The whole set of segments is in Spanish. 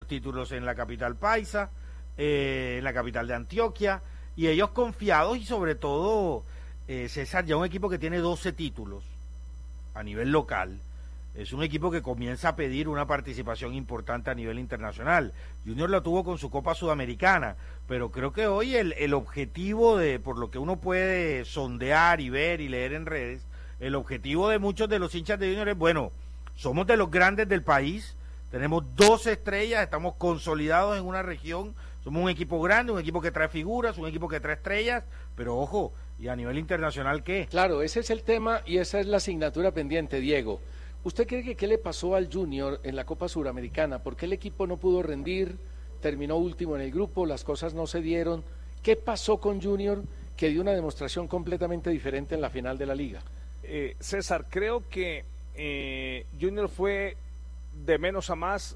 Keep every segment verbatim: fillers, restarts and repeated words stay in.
títulos en la capital paisa, eh, en la capital de Antioquia, y ellos confiados y sobre todo, eh, César, ya un equipo que tiene doce títulos a nivel local, es un equipo que comienza a pedir una participación importante a nivel internacional. Junior la tuvo con su Copa Sudamericana, pero creo que hoy el, el objetivo de, por lo que uno puede sondear y ver y leer en redes, el objetivo de muchos de los hinchas de Junior es, bueno, somos de los grandes del país, tenemos doce estrellas, estamos consolidados en una región, somos un equipo grande, un equipo que trae figuras, un equipo que trae estrellas, pero ojo, ¿y a nivel internacional qué? Claro, ese es el tema y esa es la asignatura pendiente, Diego. ¿Usted cree que qué le pasó al Junior en la Copa Suramericana? ¿Por qué el equipo no pudo rendir? Terminó último en el grupo, las cosas no se dieron. ¿Qué pasó con Junior que dio una demostración completamente diferente en la final de la Liga? Eh, César, creo que eh, Junior fue de menos a más,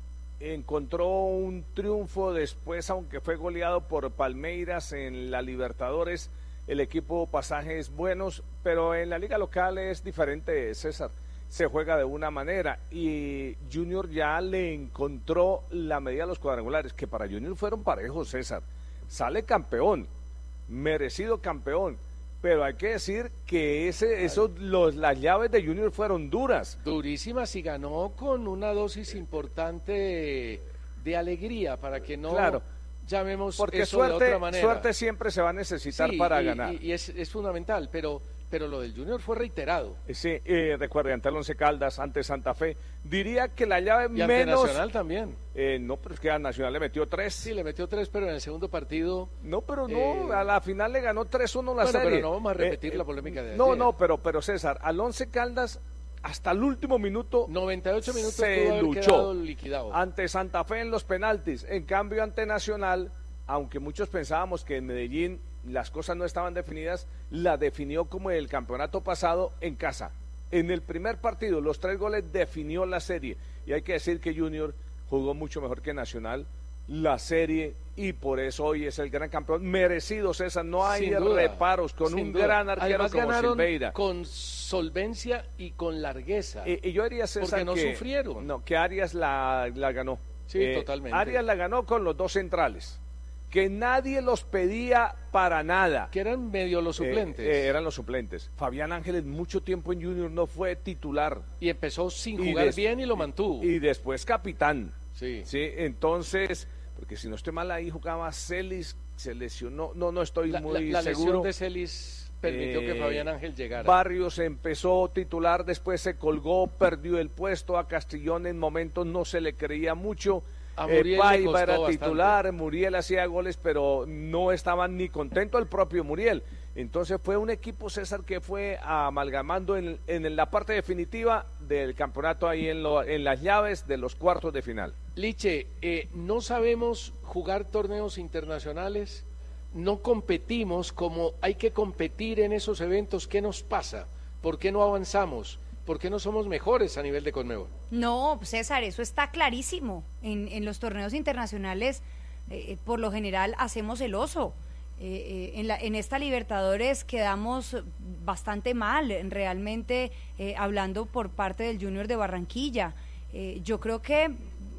encontró un triunfo después, aunque fue goleado por Palmeiras en la Libertadores, el equipo pasajes buenos, pero en la liga local es diferente, César. Se juega de una manera y Junior ya le encontró la medida a los cuadrangulares, que para Junior fueron parejos, César. Sale campeón, merecido campeón, pero hay que decir que ese, esos, los, las llaves de Junior fueron duras. Durísimas, y ganó con una dosis importante de alegría, para que no claro, llamemos porque eso suerte, de otra manera. suerte siempre se va a necesitar sí, para y, ganar. Y, y es, es fundamental, pero... pero lo del Junior fue reiterado. Sí, eh, recuerde, ante el Once Caldas, ante Santa Fe, diría que la llave y ante menos... Nacional también. Eh, no, pero es que a Nacional le metió tres. Sí, le metió tres, pero en el segundo partido... No, pero no, eh... a la final le ganó tres uno la bueno, serie. pero no vamos a repetir eh, la polémica de No, ayer. no, pero, pero César, al Once Caldas, hasta el último minuto... noventa y ocho minutos se pudo haber luchó quedado liquidado. Ante Santa Fe en los penaltis. En cambio, ante Nacional, aunque muchos pensábamos que en Medellín las cosas no estaban definidas, la definió como el campeonato pasado en casa. En el primer partido, los tres goles definió la serie. Y hay que decir que Junior jugó mucho mejor que Nacional la serie y por eso hoy es el gran campeón. Merecido, César, no hay Sin duda, reparos con un duda. gran arquero. Además, como ganaron Silveira. Con solvencia y con largueza. Y, y yo diría, César, porque no que, sufrieron. No, que Arias la, la ganó. Sí, eh, totalmente. Arias la ganó con los dos centrales, que nadie los pedía para nada. Que eran medio los suplentes. Eh, eh, eran los suplentes. Fabián Ángeles mucho tiempo en Junior no fue titular. Y empezó sin Y jugar des- bien y lo mantuvo. Y después capitán. Sí. Sí, entonces, porque si no estoy mal ahí jugaba Celis, se lesionó, no, no estoy La, muy la, la seguro. lesión de Celis permitió Eh, que Fabián Ángel llegara. Barrios empezó titular, después se colgó, perdió el puesto. A Castellón en momentos no se le creía mucho. A Eh, Muriel le Paiva costó era bastante. titular, Muriel hacía goles, pero no estaba ni contento el propio Muriel. Entonces fue un equipo, César, que fue amalgamando en, en la parte definitiva del campeonato, ahí en, lo, en las llaves de los cuartos de final. Liche, eh, no sabemos jugar torneos internacionales, no competimos como hay que competir en esos eventos. ¿Qué nos pasa? ¿Por qué no avanzamos? ¿Por qué no somos mejores a nivel de Conmebol? No, César, eso está clarísimo. En, en los torneos internacionales, eh, por lo general, hacemos el oso. Eh, eh, en, la, en esta Libertadores quedamos bastante mal, realmente, eh, hablando por parte del Junior de Barranquilla. Eh, yo creo que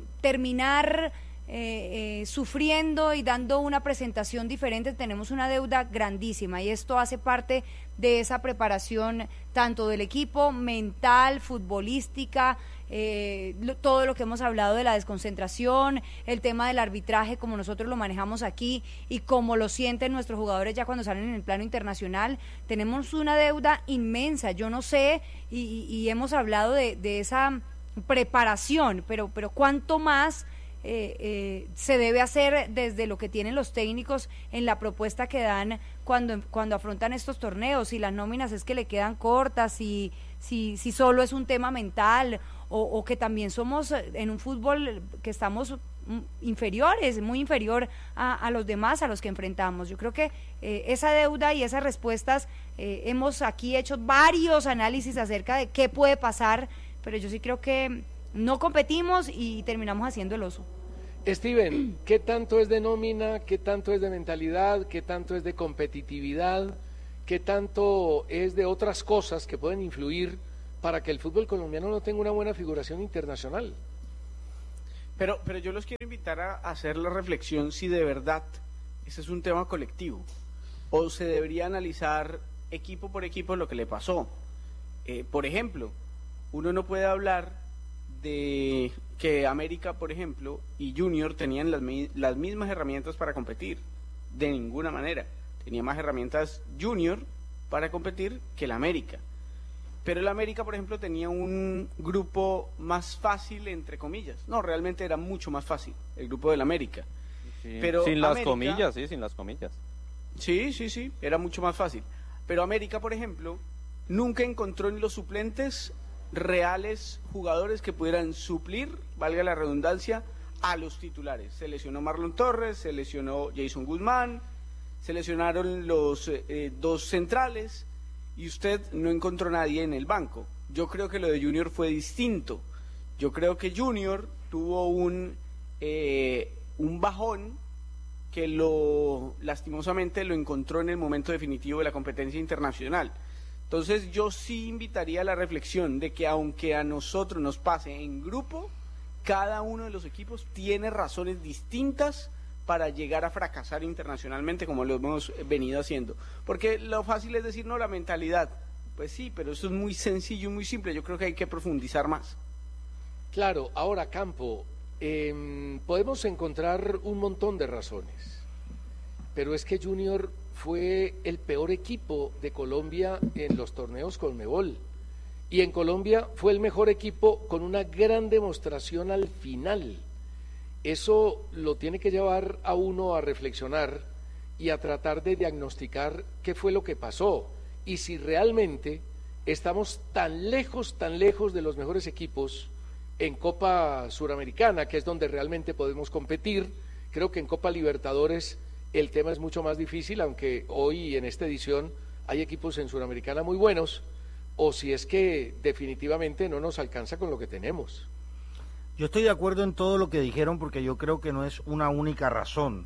terminar eh, eh, sufriendo y dando una presentación diferente, tenemos una deuda grandísima, y esto hace parte de esa preparación tanto del equipo, mental, futbolística, eh, lo, todo lo que hemos hablado de la desconcentración, el tema del arbitraje, como nosotros lo manejamos aquí y como lo sienten nuestros jugadores ya cuando salen en el plano internacional. Tenemos una deuda inmensa, yo no sé, y, y, y hemos hablado de, de esa preparación, pero, pero cuánto más Eh, eh, se debe hacer desde lo que tienen los técnicos en la propuesta que dan cuando, cuando afrontan estos torneos. Si las nóminas es que le quedan cortas, si, si, si solo es un tema mental, o, o que también somos en un fútbol que estamos inferiores, muy inferior a, a los demás, a los que enfrentamos. Yo creo que eh, esa deuda y esas respuestas, eh, hemos aquí hecho varios análisis acerca de qué puede pasar, pero yo sí creo que no competimos y terminamos haciendo el oso. Steven, ¿qué tanto es de nómina, qué tanto es de mentalidad, qué tanto es de competitividad, qué tanto es de otras cosas que pueden influir para que el fútbol colombiano no tenga una buena figuración internacional? Pero, pero yo los quiero invitar a hacer la reflexión si de verdad ese es un tema colectivo o se debería analizar equipo por equipo lo que le pasó. Eh, por ejemplo, uno no puede hablar de que América, por ejemplo, y Junior tenían las, las mismas herramientas para competir, de ninguna manera. Tenía más herramientas Junior para competir que el América. Pero el América, por ejemplo, tenía un grupo más fácil, entre comillas. No, realmente era mucho más fácil el grupo del América. Sí, pero sin las América, comillas, sí, sin las comillas. Sí, sí, sí, era mucho más fácil. Pero América, por ejemplo, nunca encontró en los suplentes reales jugadores que pudieran suplir, valga la redundancia, a los titulares. Se lesionó Marlon Torres, se lesionó Jason Guzmán, se lesionaron los eh, dos centrales y usted no encontró nadie en el banco. Yo creo que lo de Junior fue distinto. Yo creo que Junior tuvo un, eh, un bajón que lo lastimosamente lo encontró en el momento definitivo de la competencia internacional. Entonces yo sí invitaría a la reflexión de que aunque a nosotros nos pase en grupo, cada uno de los equipos tiene razones distintas para llegar a fracasar internacionalmente como lo hemos venido haciendo. Porque lo fácil es decir, no, la mentalidad. Pues sí, pero eso es muy sencillo y muy simple. Yo creo que hay que profundizar más. Claro, ahora Campo, eh, podemos encontrar un montón de razones, pero es que Junior fue el peor equipo de Colombia en los torneos Conmebol. Y en Colombia fue el mejor equipo con una gran demostración al final. Eso lo tiene que llevar a uno a reflexionar y a tratar de diagnosticar qué fue lo que pasó y si realmente estamos tan lejos, tan lejos de los mejores equipos en Copa Suramericana, que es donde realmente podemos competir. Creo que en Copa Libertadores el tema es mucho más difícil, aunque hoy en esta edición hay equipos en Suramericana muy buenos, o si es que definitivamente no nos alcanza con lo que tenemos. Yo estoy de acuerdo en todo lo que dijeron porque yo creo que no es una única razón.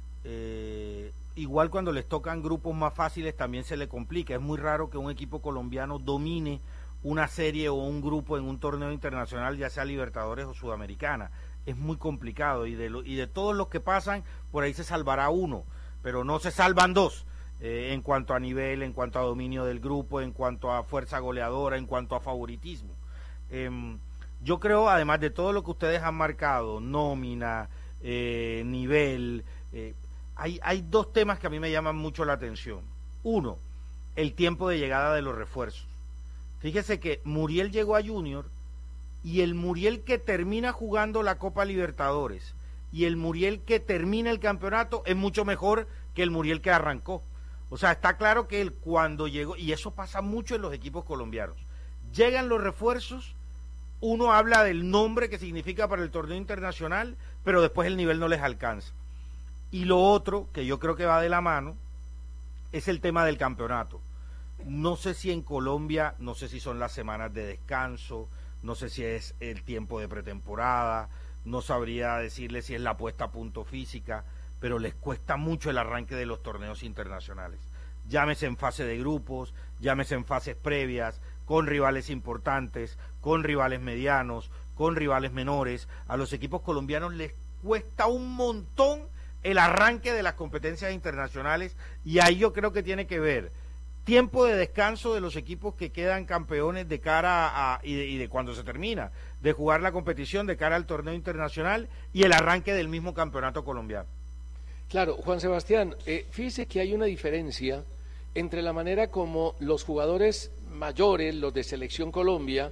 Eh, igual cuando les tocan grupos más fáciles también se le complica. Es muy raro que un equipo colombiano domine una serie o un grupo en un torneo internacional, ya sea Libertadores o Sudamericana. Es muy complicado y de, lo, y de todos los que pasan, por ahí se salvará uno, pero no se salvan dos. Eh, en cuanto a nivel, en cuanto a dominio del grupo, en cuanto a fuerza goleadora, en cuanto a favoritismo. Eh, yo creo, además de todo lo que ustedes han marcado, nómina, eh, nivel, eh, hay, hay dos temas que a mí me llaman mucho la atención. Uno, el tiempo de llegada de los refuerzos. Fíjese que Muriel llegó a Junior y el Muriel que termina jugando la Copa Libertadores y el Muriel que termina el campeonato es mucho mejor que el Muriel que arrancó. O sea, está claro que él cuando llegó, y eso pasa mucho en los equipos colombianos, llegan los refuerzos, uno habla del nombre que significa para el torneo internacional, pero después el nivel no les alcanza. Y lo otro, que yo creo que va de la mano, es el tema del campeonato. No sé si en Colombia, no sé si son las semanas de descanso, no sé si es el tiempo de pretemporada, no sabría decirle si es la puesta a punto física, pero les cuesta mucho el arranque de los torneos internacionales. Llámese en fase de grupos, llámese en fases previas, con rivales importantes, con rivales medianos, con rivales menores. A los equipos colombianos les cuesta un montón el arranque de las competencias internacionales y ahí yo creo que tiene que ver tiempo de descanso de los equipos que quedan campeones de cara a, y, de, y de cuando se termina de jugar la competición de cara al torneo internacional y el arranque del mismo campeonato colombiano. Claro, Juan Sebastián, eh, fíjese que hay una diferencia entre la manera como los jugadores mayores, los de Selección Colombia,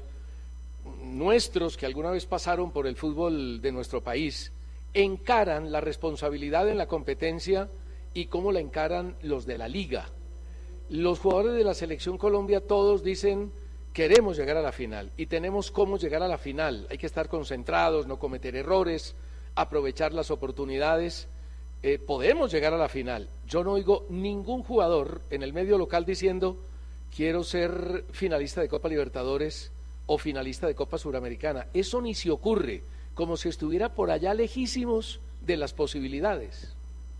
nuestros que alguna vez pasaron por el fútbol de nuestro país, encaran la responsabilidad en la competencia y cómo la encaran los de la liga. Los jugadores de la Selección Colombia todos dicen queremos llegar a la final y tenemos cómo llegar a la final. Hay que estar concentrados, no cometer errores, aprovechar las oportunidades. Eh, podemos llegar a la final. Yo no oigo ningún jugador en el medio local diciendo quiero ser finalista de Copa Libertadores o finalista de Copa Suramericana. Eso ni se ocurre, como si estuviera por allá lejísimos de las posibilidades.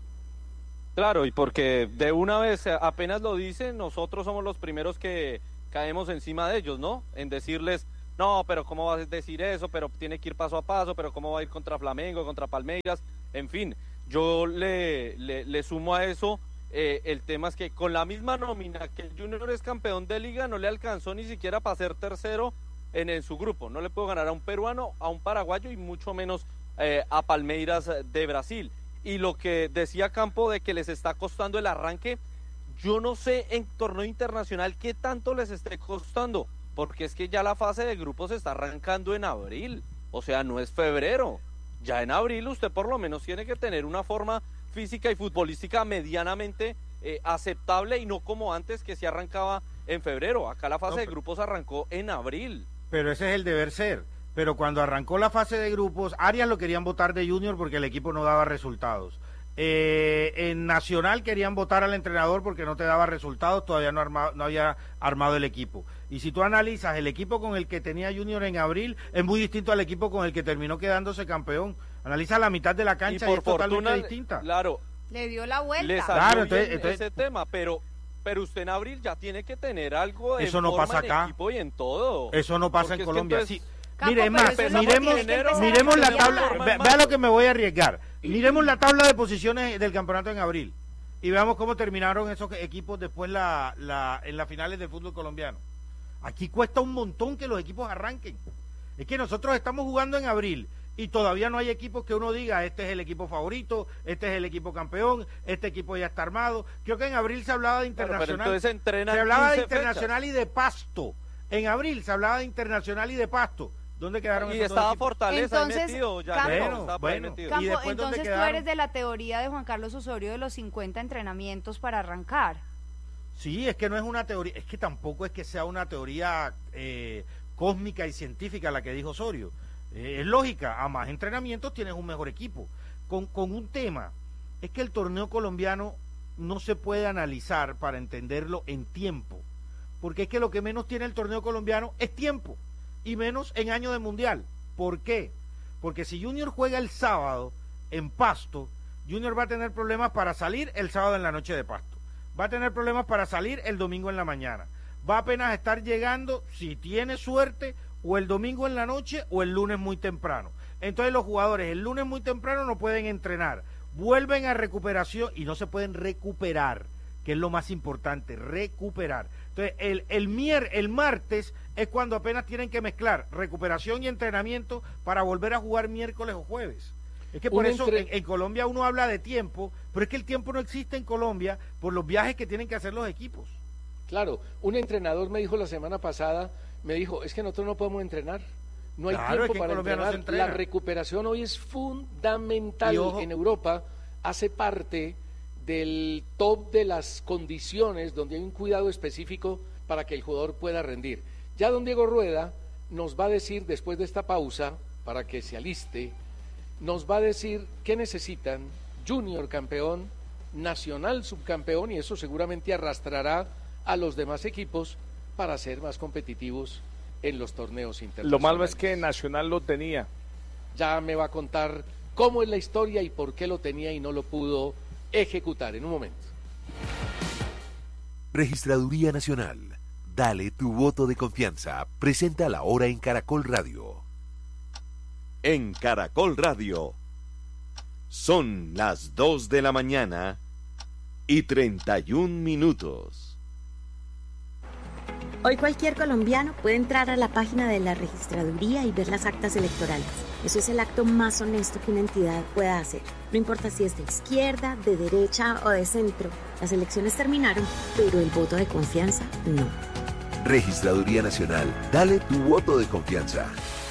Claro, y porque de una vez apenas lo dicen, nosotros somos los primeros que caemos encima de ellos, ¿no? En decirles, no, pero ¿cómo vas a decir eso? Pero tiene que ir paso a paso, pero ¿cómo va a ir contra Flamengo, contra Palmeiras? En fin, yo le, le, le sumo a eso, eh, el tema es que con la misma nómina que el Junior es campeón de liga, no le alcanzó ni siquiera para ser tercero en, en su grupo. No le puedo ganar a un peruano, a un paraguayo y mucho menos eh, a Palmeiras de Brasil. Y lo que decía Campo de que les está costando el arranque, yo no sé en torneo internacional qué tanto les esté costando, porque es que ya la fase de grupos se está arrancando en abril, o sea, no es febrero. Ya en abril usted por lo menos tiene que tener una forma física y futbolística medianamente eh, aceptable y no como antes que se arrancaba en febrero. Acá la fase no, de grupos arrancó en abril. Pero ese es el deber ser. Pero cuando arrancó la fase de grupos, Arias lo querían votar de Junior porque el equipo no daba resultados. Eh, en Nacional querían votar al entrenador porque no te daba resultados, todavía no, arma, no había armado el equipo. Y si tú analizas, el equipo con el que tenía Junior en abril es muy distinto al equipo con el que terminó quedándose campeón. Analiza la mitad de la cancha y, y es fortuna, totalmente distinta. Claro, le dio la vuelta. Le claro, entonces, ese entonces, tema, pero pero usted en abril ya tiene que tener algo de eso no forma pasa en acá. Equipo y en todo. Eso no pasa en Colombia. Entonces, sí. Campo, Mire, más, miremos, miremos la tabla, ve, vea lo que me voy a arriesgar. Miremos la tabla de posiciones del campeonato en abril y veamos cómo terminaron esos equipos después la, la, en las finales del fútbol colombiano. Aquí cuesta un montón que los equipos arranquen. Es que nosotros estamos jugando en abril y todavía no hay equipos que uno diga, este es el equipo favorito, este es el equipo campeón, este equipo ya está armado. Creo que en abril se hablaba de internacional, pero, pero se hablaba de internacional fechas. Y de Pasto. En abril se hablaba de internacional y de Pasto. ¿Dónde quedaron y esos estaba dos Fortaleza entonces, ahí metido ya Campo, bueno, estaba bueno, metido. Campo, ¿Y después entonces dónde tú quedaron? eres de la teoría de Juan Carlos Osorio de los cincuenta entrenamientos para arrancar. Sí, es que no es una teoría, es que tampoco es que sea una teoría eh, cósmica y científica la que dijo Osorio. Eh, es lógica, a más entrenamientos tienes un mejor equipo. Con, con un tema, es que el torneo colombiano no se puede analizar para entenderlo en tiempo, porque es que lo que menos tiene el torneo colombiano es tiempo, y menos en año de mundial. ¿Por qué? Porque si Junior juega el sábado en Pasto, Junior va a tener problemas para salir el sábado en la noche de Pasto. Va a tener problemas para salir el domingo en la mañana. Va apenas a estar llegando, si tiene suerte, o el domingo en la noche o el lunes muy temprano. Entonces los jugadores el lunes muy temprano no pueden entrenar. Vuelven a recuperación y no se pueden recuperar, que es lo más importante, recuperar. Entonces, el, el, mier, el martes es cuando apenas tienen que mezclar recuperación y entrenamiento para volver a jugar miércoles o jueves. Es que por Un eso entre... en, en Colombia uno habla de tiempo, pero es que el tiempo no existe en Colombia por los viajes que tienen que hacer los equipos. Claro, un entrenador me dijo la semana pasada, me dijo, es que nosotros no podemos entrenar. No hay claro, tiempo es que para entrenar. No entrenar. La recuperación hoy es fundamental. En Europa hace parte del top de las condiciones donde hay un cuidado específico para que el jugador pueda rendir. Ya don Diego Rueda nos va a decir, después de esta pausa, para que se aliste, nos va a decir qué necesitan Junior campeón, Nacional subcampeón, y eso seguramente arrastrará a los demás equipos para ser más competitivos en los torneos internacionales. Lo malo es que Nacional lo tenía. Ya me va a contar cómo es la historia y por qué lo tenía y no lo pudo ejecutar en un momento. Registraduría Nacional. Dale tu voto de confianza. Presenta la hora en Caracol Radio. En Caracol Radio. Son las dos de la mañana y treinta y un minutos. Hoy cualquier colombiano puede entrar a la página de la registraduría y ver las actas electorales. Eso es el acto más honesto que una entidad pueda hacer. No importa si es de izquierda, de derecha o de centro. Las elecciones terminaron, pero el voto de confianza no. Registraduría Nacional. Dale tu voto de confianza.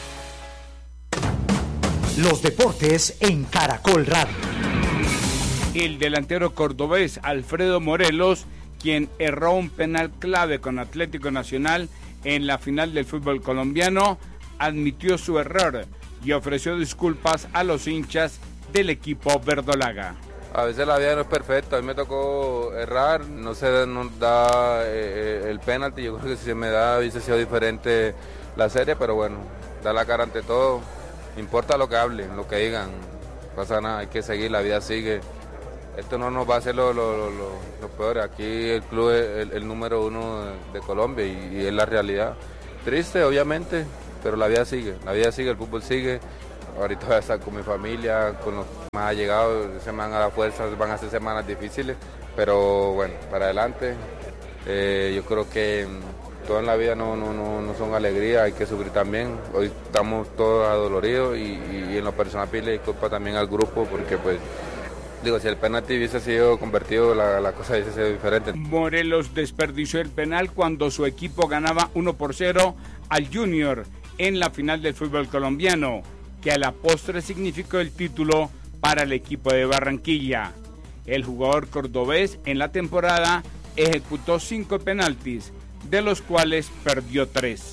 Los deportes en Caracol Radio. El delantero cordobés Alfredo Morelos, quien erró un penal clave con Atlético Nacional en la final del fútbol colombiano, admitió su error y ofreció disculpas a los hinchas del equipo verdolaga. A veces la vida no es perfecta, a mí me tocó errar, no se nos da eh, el penalti, yo creo que si se me da hubiese sido diferente la serie, pero bueno, da la cara ante todo, no importa lo que hablen, lo que digan, no pasa nada, hay que seguir, la vida sigue. Esto no nos va a hacer lo, lo, lo, lo, lo peor. Aquí el club es el, el número uno de, de Colombia y, y es la realidad. Triste, obviamente, pero la vida sigue, la vida sigue, el fútbol sigue. Ahorita voy a estar con mi familia, con los más allegados, se me van a dar fuerzas, van a ser semanas difíciles, pero bueno, para adelante. Eh, yo creo que todo en la vida no, no, no, no son alegrías, hay que sufrir también. Hoy estamos todos adoloridos y, y, y en lo personal pedirle disculpas también al grupo porque pues, digo, si el penalti hubiese sido convertido, la, la cosa hubiese sido diferente. Morelos desperdició el penal cuando su equipo ganaba uno por cero al Junior en la final del fútbol colombiano, que a la postre significó el título para el equipo de Barranquilla. El jugador cordobés en la temporada ejecutó cinco penaltis, de los cuales perdió tres.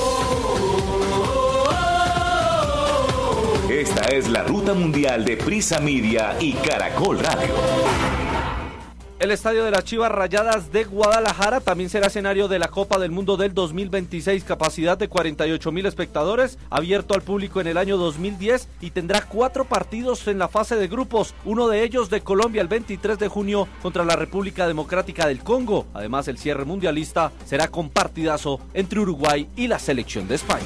Esta es la ruta mundial de Prisa Media y Caracol Radio. El estadio de las Chivas Rayadas de Guadalajara también será escenario de la Copa del Mundo del dos mil veintiséis, capacidad de cuarenta y ocho mil espectadores, abierto al público en el año dos mil diez y tendrá cuatro partidos en la fase de grupos, uno de ellos de Colombia el veintitrés de junio contra la República Democrática del Congo. Además, el cierre mundialista será con partidazo entre Uruguay y la selección de España.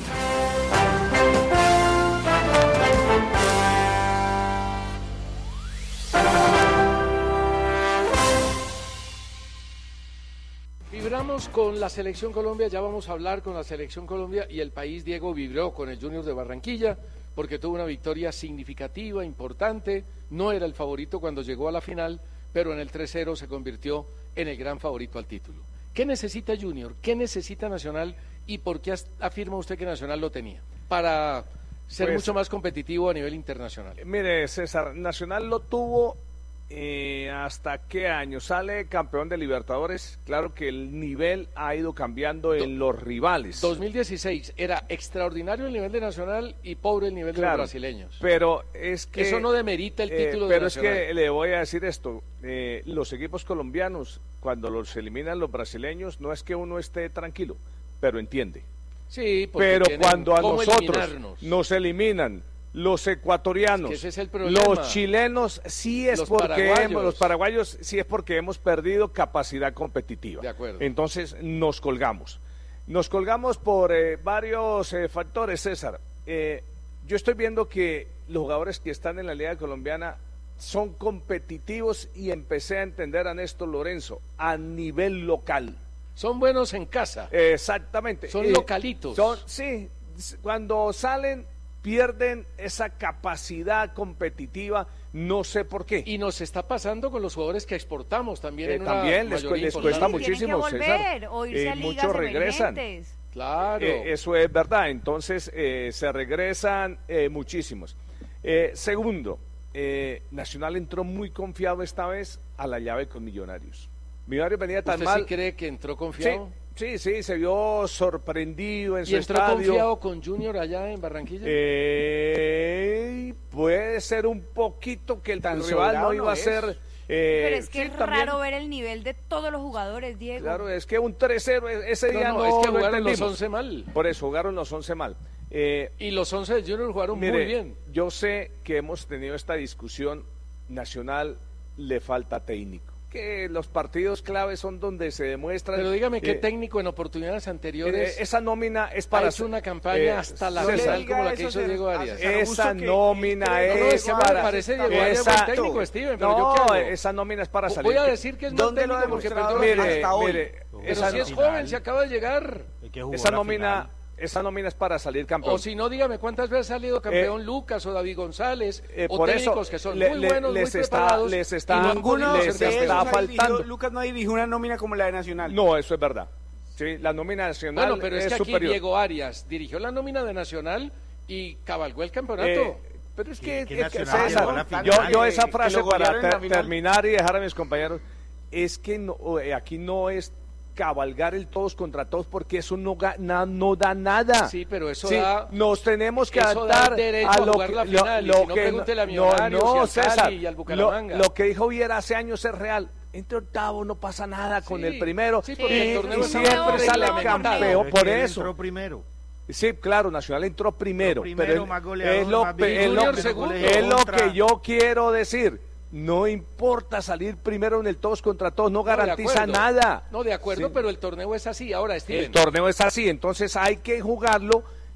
Vibramos con la Selección Colombia, ya vamos a hablar con la Selección Colombia y el país, Diego, vibró con el Junior de Barranquilla porque tuvo una victoria significativa, importante, no era el favorito cuando llegó a la final, pero en el tres cero se convirtió en el gran favorito al título. ¿Qué necesita Junior? ¿Qué necesita Nacional? ¿Y por qué afirma usted que Nacional lo tenía? Para ser pues, mucho más competitivo a nivel internacional. Mire, César, Nacional lo tuvo... Eh, ¿hasta qué año? Sale campeón de Libertadores. Claro que el nivel ha ido cambiando en los rivales. dos mil dieciséis era extraordinario el nivel de Nacional y pobre el nivel claro, de los brasileños. Pero es que eso no demerita el título eh, de pero Nacional. Pero es que le voy a decir esto, eh, los equipos colombianos cuando los eliminan los brasileños no es que uno esté tranquilo, pero entiende. Sí, pero cuando a nosotros nos eliminan los ecuatorianos, es que ese es el los chilenos, sí es los porque paraguayos. Hemos, los paraguayos sí es porque hemos perdido capacidad competitiva. De acuerdo. Entonces nos colgamos. Nos colgamos por eh, varios eh, factores, César. Eh, yo estoy viendo que los jugadores que están en la Liga Colombiana son competitivos y empecé a entender a Néstor Lorenzo a nivel local. Son buenos en casa. Exactamente. Son eh, localitos. Son, sí, cuando salen pierden esa capacidad competitiva, no sé por qué. Y nos está pasando con los jugadores que exportamos también. Eh, en también una les, les cuesta muchísimo, volver, César. O irse eh, a ligas muchos regresan. emergentes. Claro. Eh, eso es verdad. Entonces eh, se regresan eh, muchísimos. Eh, segundo, eh, Nacional entró muy confiado esta vez a la llave con Millonarios. Millonarios venía tan ¿Usted mal. sí cree que entró confiado? Sí. Sí, sí, se vio sorprendido en ¿Y su entró estadio. confiado con Junior allá en Barranquilla? Eh, puede ser un poquito que el Tan rival no iba no a ser... Eh, Pero es que sí, es también, raro ver el nivel de todos los jugadores, Diego. Claro, es que un tres cero ese día no, no, no, es que no jugaron los entendimos. once mal. Por eso, jugaron los once mal. Eh, y los once de Junior jugaron mire, muy bien. Yo sé que hemos tenido esta discusión, Nacional le falta técnico. Que los partidos claves son donde se demuestran. Pero dígame, ¿qué eh, técnico en oportunidades anteriores? Eh, esa nómina es para. Hizo una campaña eh, hasta la César, final como la que hizo Diego Arias. Esa nómina no, es no, para. Me parece Diego Arias buen técnico, Steven, pero no, yo qué hago? esa nómina es para salir. Voy a decir que es buen técnico porque perdón, mire, hasta hoy. mire, pero esa si es joven, se acaba de llegar. Esa nómina. Esa nómina es para salir campeón. O si no, dígame cuántas veces ha salido campeón eh, Lucas o David González eh, o por técnicos eso, que son le, muy buenos, les muy está, preparados. Les está, no ninguno les de está esos faltando. Dirigió, Lucas no dirigió una nómina como la de Nacional. No, eso es verdad. Sí, la nómina nacional bueno, pero es, es que aquí superior. Diego Arias dirigió la nómina de Nacional y cabalgó el campeonato. Eh, pero es que, ¿Qué, qué es que Nacional, César, final, yo, yo esa que frase lo para golearon en la ter, final. terminar y dejar a mis compañeros, es que no, eh, aquí no es cabalgar el todos contra todos porque eso no, na, no da nada. Sí, pero eso sí, da... Nos tenemos que eso adaptar da a lo jugar que... La final, lo, lo y si no, que pregúntele a no, Millonarios no, y al César, Cali y al Bucaramanga. Lo, lo que dijo Viera hace años es real. Entre octavo no pasa nada con sí, el primero. Sí, y, el torneo y siempre sale campeón por eso. Entró primero. Sí, claro, Nacional entró primero, primero pero más goleador, es lo, más es lo, segundo, es lo contra... que yo quiero decir. No importa salir primero en el todos contra todos, no garantiza no, nada. No, de acuerdo, sí. pero el torneo es así. Ahora, Steven. El torneo es así, entonces hay que jugarlo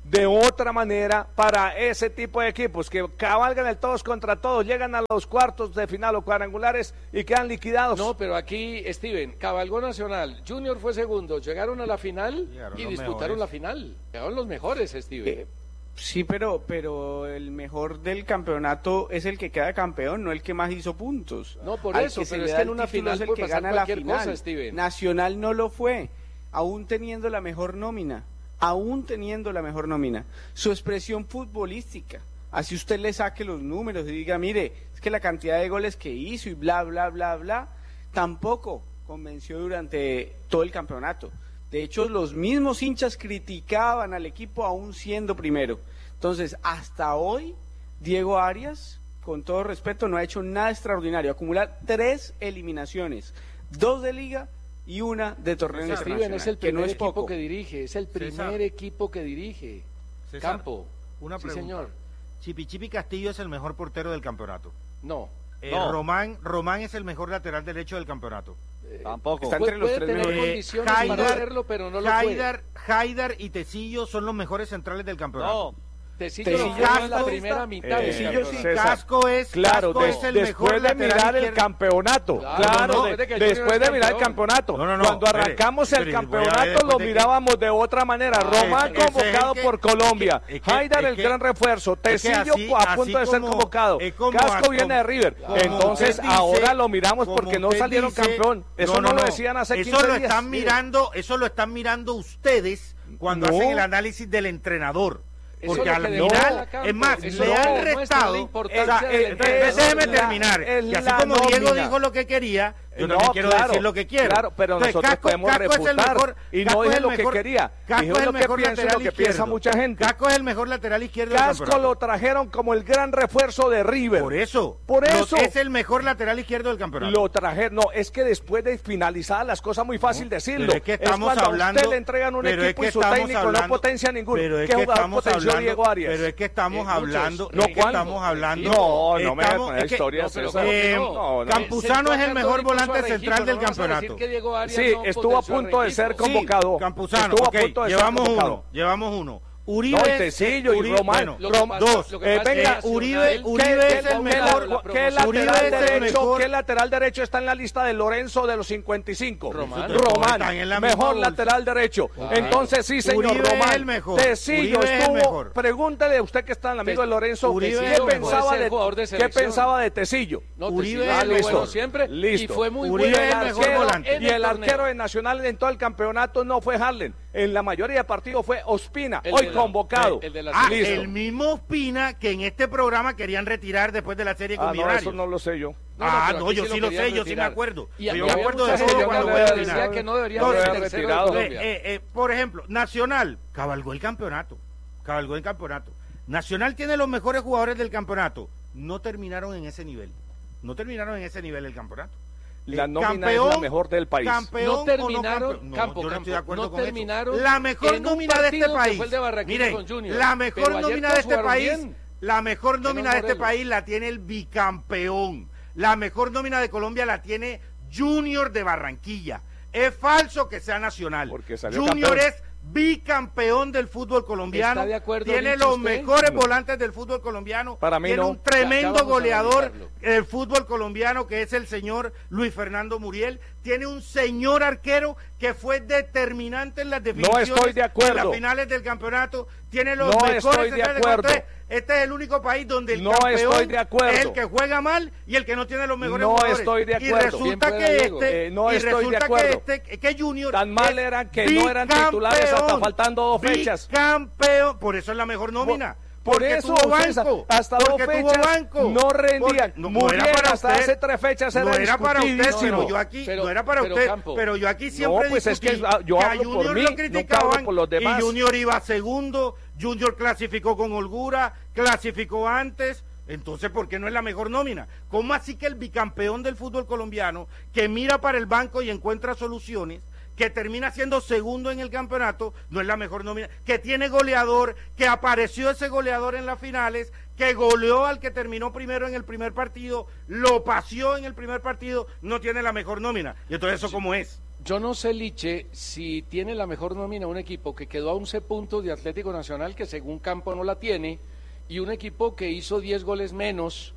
de otra manera para ese tipo de equipos que cabalgan el todos contra todos, llegan a los cuartos de final o cuadrangulares y quedan liquidados. No, pero aquí, Steven, cabalgó Nacional, Junior fue segundo, llegaron a la final Llegaron y los disputaron mejores. la final. Llegaron los mejores, Steven. Eh, sí, pero, pero el mejor del campeonato es el que queda campeón, no el que más hizo puntos. No, por Al eso, que se pero le es da que el en una título final es el puede que pasar gana la cualquier final. cosa, Steven. Nacional no lo fue, aún teniendo la mejor nómina, aún teniendo la mejor nómina. Su expresión futbolística, así usted le saque los números y diga, mire, es que la cantidad de goles que hizo y bla, bla, bla, bla, tampoco convenció durante todo el campeonato. De hecho, los mismos hinchas criticaban al equipo aún siendo primero. Entonces, hasta hoy, Diego Arias, con todo respeto, no ha hecho nada extraordinario. Acumula tres eliminaciones, dos de liga y una de torneo Steven internacional, es el que no primer es equipo poco. que dirige, es el primer César. equipo que dirige. César, Campo. Una Sí, pregunta. señor. Chipi Chipi Castillo es el mejor portero del campeonato. No. Eh, No. Román, Román es el mejor lateral derecho del campeonato. Tampoco. Está Puede, entre los puede tres tener mejores. condiciones Eh, para Haidar- hacerlo, pero no lo Haidar, Haidar y Tecillo son los mejores centrales del campeonato. No, puede. Tecillo Tecillo lo fue en la Casco primera está- mitad Eh, del Tecillo sí, campeonato. César. Casco es, Claro, Casco de- es el después mejor de lateral mirar el izquierdo. campeonato, Claro, claro, no, de- es de que Junior después es de mirar el campeón. campeonato, No, no, no, cuando espere, arrancamos el espere, voy a ver campeonato después lo de que- mirábamos de otra manera. Ah, Román ese es convocado el que- por Colombia, es que- Haidar es el que- gran refuerzo, es que Tecillo así- a así punto de ser como- convocado, es como- Casco como- viene de River, como entonces usted dice- ahora lo miramos como porque no usted salieron dice- campeón, eso no, lo decían hace eso quince lo días. están mirando, eso lo están mirando ustedes cuando No. hacen el análisis del entrenador. Eso Porque es al lo que final, demuestra Campos. es más, Eso le no han demuestra la restado. importancia o sea, del eh, entrenador. déjeme La- terminar. es Y así la como Diego nómina. dijo lo que quería, yo No, también quiero claro, decir lo que quiero. Claro, pero Entonces, nosotros Casco- podemos Casco es el refutar mejor- y Casco no es dije el lo que mejor- quería, Casco dije es el lo que mejor pienso y lo lateral que piensa izquierdo. mucha gente. Casco es el mejor lateral izquierdo del Casco campeonato. lo trajeron como el gran refuerzo de River. Por eso. Por Lo- eso. Es el mejor lateral izquierdo del campeonato. Lo trajeron, no, es que después de finalizadas las cosas, muy fácil decirlo. Pero es que estamos cuando a hablando. usted le entregan un pero es equipo que y su estamos técnico hablando- no potencia ninguno. Pero es ¿Qué que jugador estamos potenció hablando. Diego Arias? Pero es que estamos Eh, muchos. hablando. No, es que ¿cuál? estamos hablando. No, no me estamos- con es que- historias. no, pero César. claro que Eh, no. No, no. Campuzano es el mejor volante Registro, central del no vas a decir campeonato. que Diego Arias Sí, no estuvo a potenció punto de ser equipo. convocado. Campuzano, Estuvo a ok, punto de ser llevamos convocado. uno, llevamos uno. Uribe, No, y Tecillo y Uribe- Román. bueno, Lo que Roma- pasa- dos. lo que Eh, pasa es que venga, Nacional- Uribe- ¿qué- Uribe qué- es el qué- mejor- la ¿Qué promoción? lateral Uribe es el derecho, mejor- ¿Qué lateral derecho está en la lista de Lorenzo de los cincuenta y cinco? Román. Román, Están en la misma mejor bolsa. lateral derecho. Claro. Entonces sí, señor Uribe es Román. el mejor. Tecillo Uribe es el estuvo. mejor. Pregúntale usted que está en el amigo Te- de Lorenzo. Uribe ¿Qué es el pensaba mejor. de, Ser jugador de ¿Qué selección. pensaba de Tecillo? No, Uribe Tecillo es es el lo mejor. bueno siempre Listo. y fue muy Uribe bueno. es el el mejor arquero, volante. en y el torneo. arquero de Nacional en todo el campeonato no fue Harlen. En la mayoría de partidos fue Ospina, El hoy de la- convocado. el de la Ah, Listo. el mismo Ospina que en este programa querían retirar después de la serie con Ah, no, Millonarios. eso no lo sé yo. ah, pero no, aquí yo sí sí lo lo sé, querían yo sí me retirar. acuerdo. Y yo había me acuerdo mucha de gente todo que cuando no voy a decía opinar. que no debería Entonces, ser tercero de retirado. Colombia. Eh, eh, por ejemplo, Nacional cabalgó el campeonato. Cabalgó el campeonato. Nacional tiene los mejores jugadores del campeonato. No terminaron en ese nivel. No terminaron en ese nivel el campeonato. La Eh, nómina es la mejor del país. Campeón No o terminaron, campeón. No, Campo, yo no Campo, estoy de acuerdo no con eso. terminaron La mejor en un nómina de partido este que país. fue el de Barranquilla Miren, con Junior. la mejor Pero ayer nómina todos de este jugaron país, bien. la mejor nómina de este Morelos. país la tiene el bicampeón. La mejor nómina de Colombia la tiene Junior de Barranquilla. Es falso que sea Nacional. Porque salió Junior campeón. es bicampeón del fútbol colombiano. ¿Está de acuerdo, Tiene Licho, los usted? mejores No. volantes del fútbol colombiano. Para mí Tiene no. un tremendo Ya- ya vamos a goleador analizarlo. del fútbol colombiano que es el señor Luis Fernando Muriel. Tiene un señor arquero que fue determinante en las definiciones estoy de acuerdo. en las finales del campeonato. Tiene los No mejores estoy de centrales acuerdo. Este, este es el único país donde el No campeón estoy de acuerdo. es el que juega mal y el que no tiene los mejores No jugadores. estoy de Y acuerdo. resulta Bien que pueda, Diego. este, Eh, no y estoy de resulta acuerdo. que este, que Junior Tan mal es eran que no eran titulares hasta bicampeón. faltando dos fechas. Bicampeón, por eso es la mejor nómina. Por Porque eso, tuvo César, banco, hasta dos porque tuvo fechas banco. no rendían. Porque- no, no Muriel era para hasta usted, hace tres fechas era no era para usted, discutidísimo. sino yo aquí, Pero- no era para pero, usted, Campo. pero yo aquí siempre No, pues es que discutí yo a hablo por Junior mí, lo nunca criticaban hablo por los demás. y Junior iba segundo, Junior clasificó con holgura, clasificó antes. Entonces, ¿por qué no es la mejor nómina? ¿Cómo así que el bicampeón del fútbol colombiano, que mira para el banco y encuentra soluciones, que termina siendo segundo en el campeonato, no es la mejor nómina? Que tiene goleador, que apareció ese goleador en las finales, que goleó al que terminó primero en el primer partido, lo paseó en el primer partido, no tiene la mejor nómina. Y entonces, ¿eso cómo es? Yo no sé, Liche, si tiene la mejor nómina un equipo que quedó a once puntos de Atlético Nacional, que según Campo no la tiene, y un equipo que hizo diez goles menos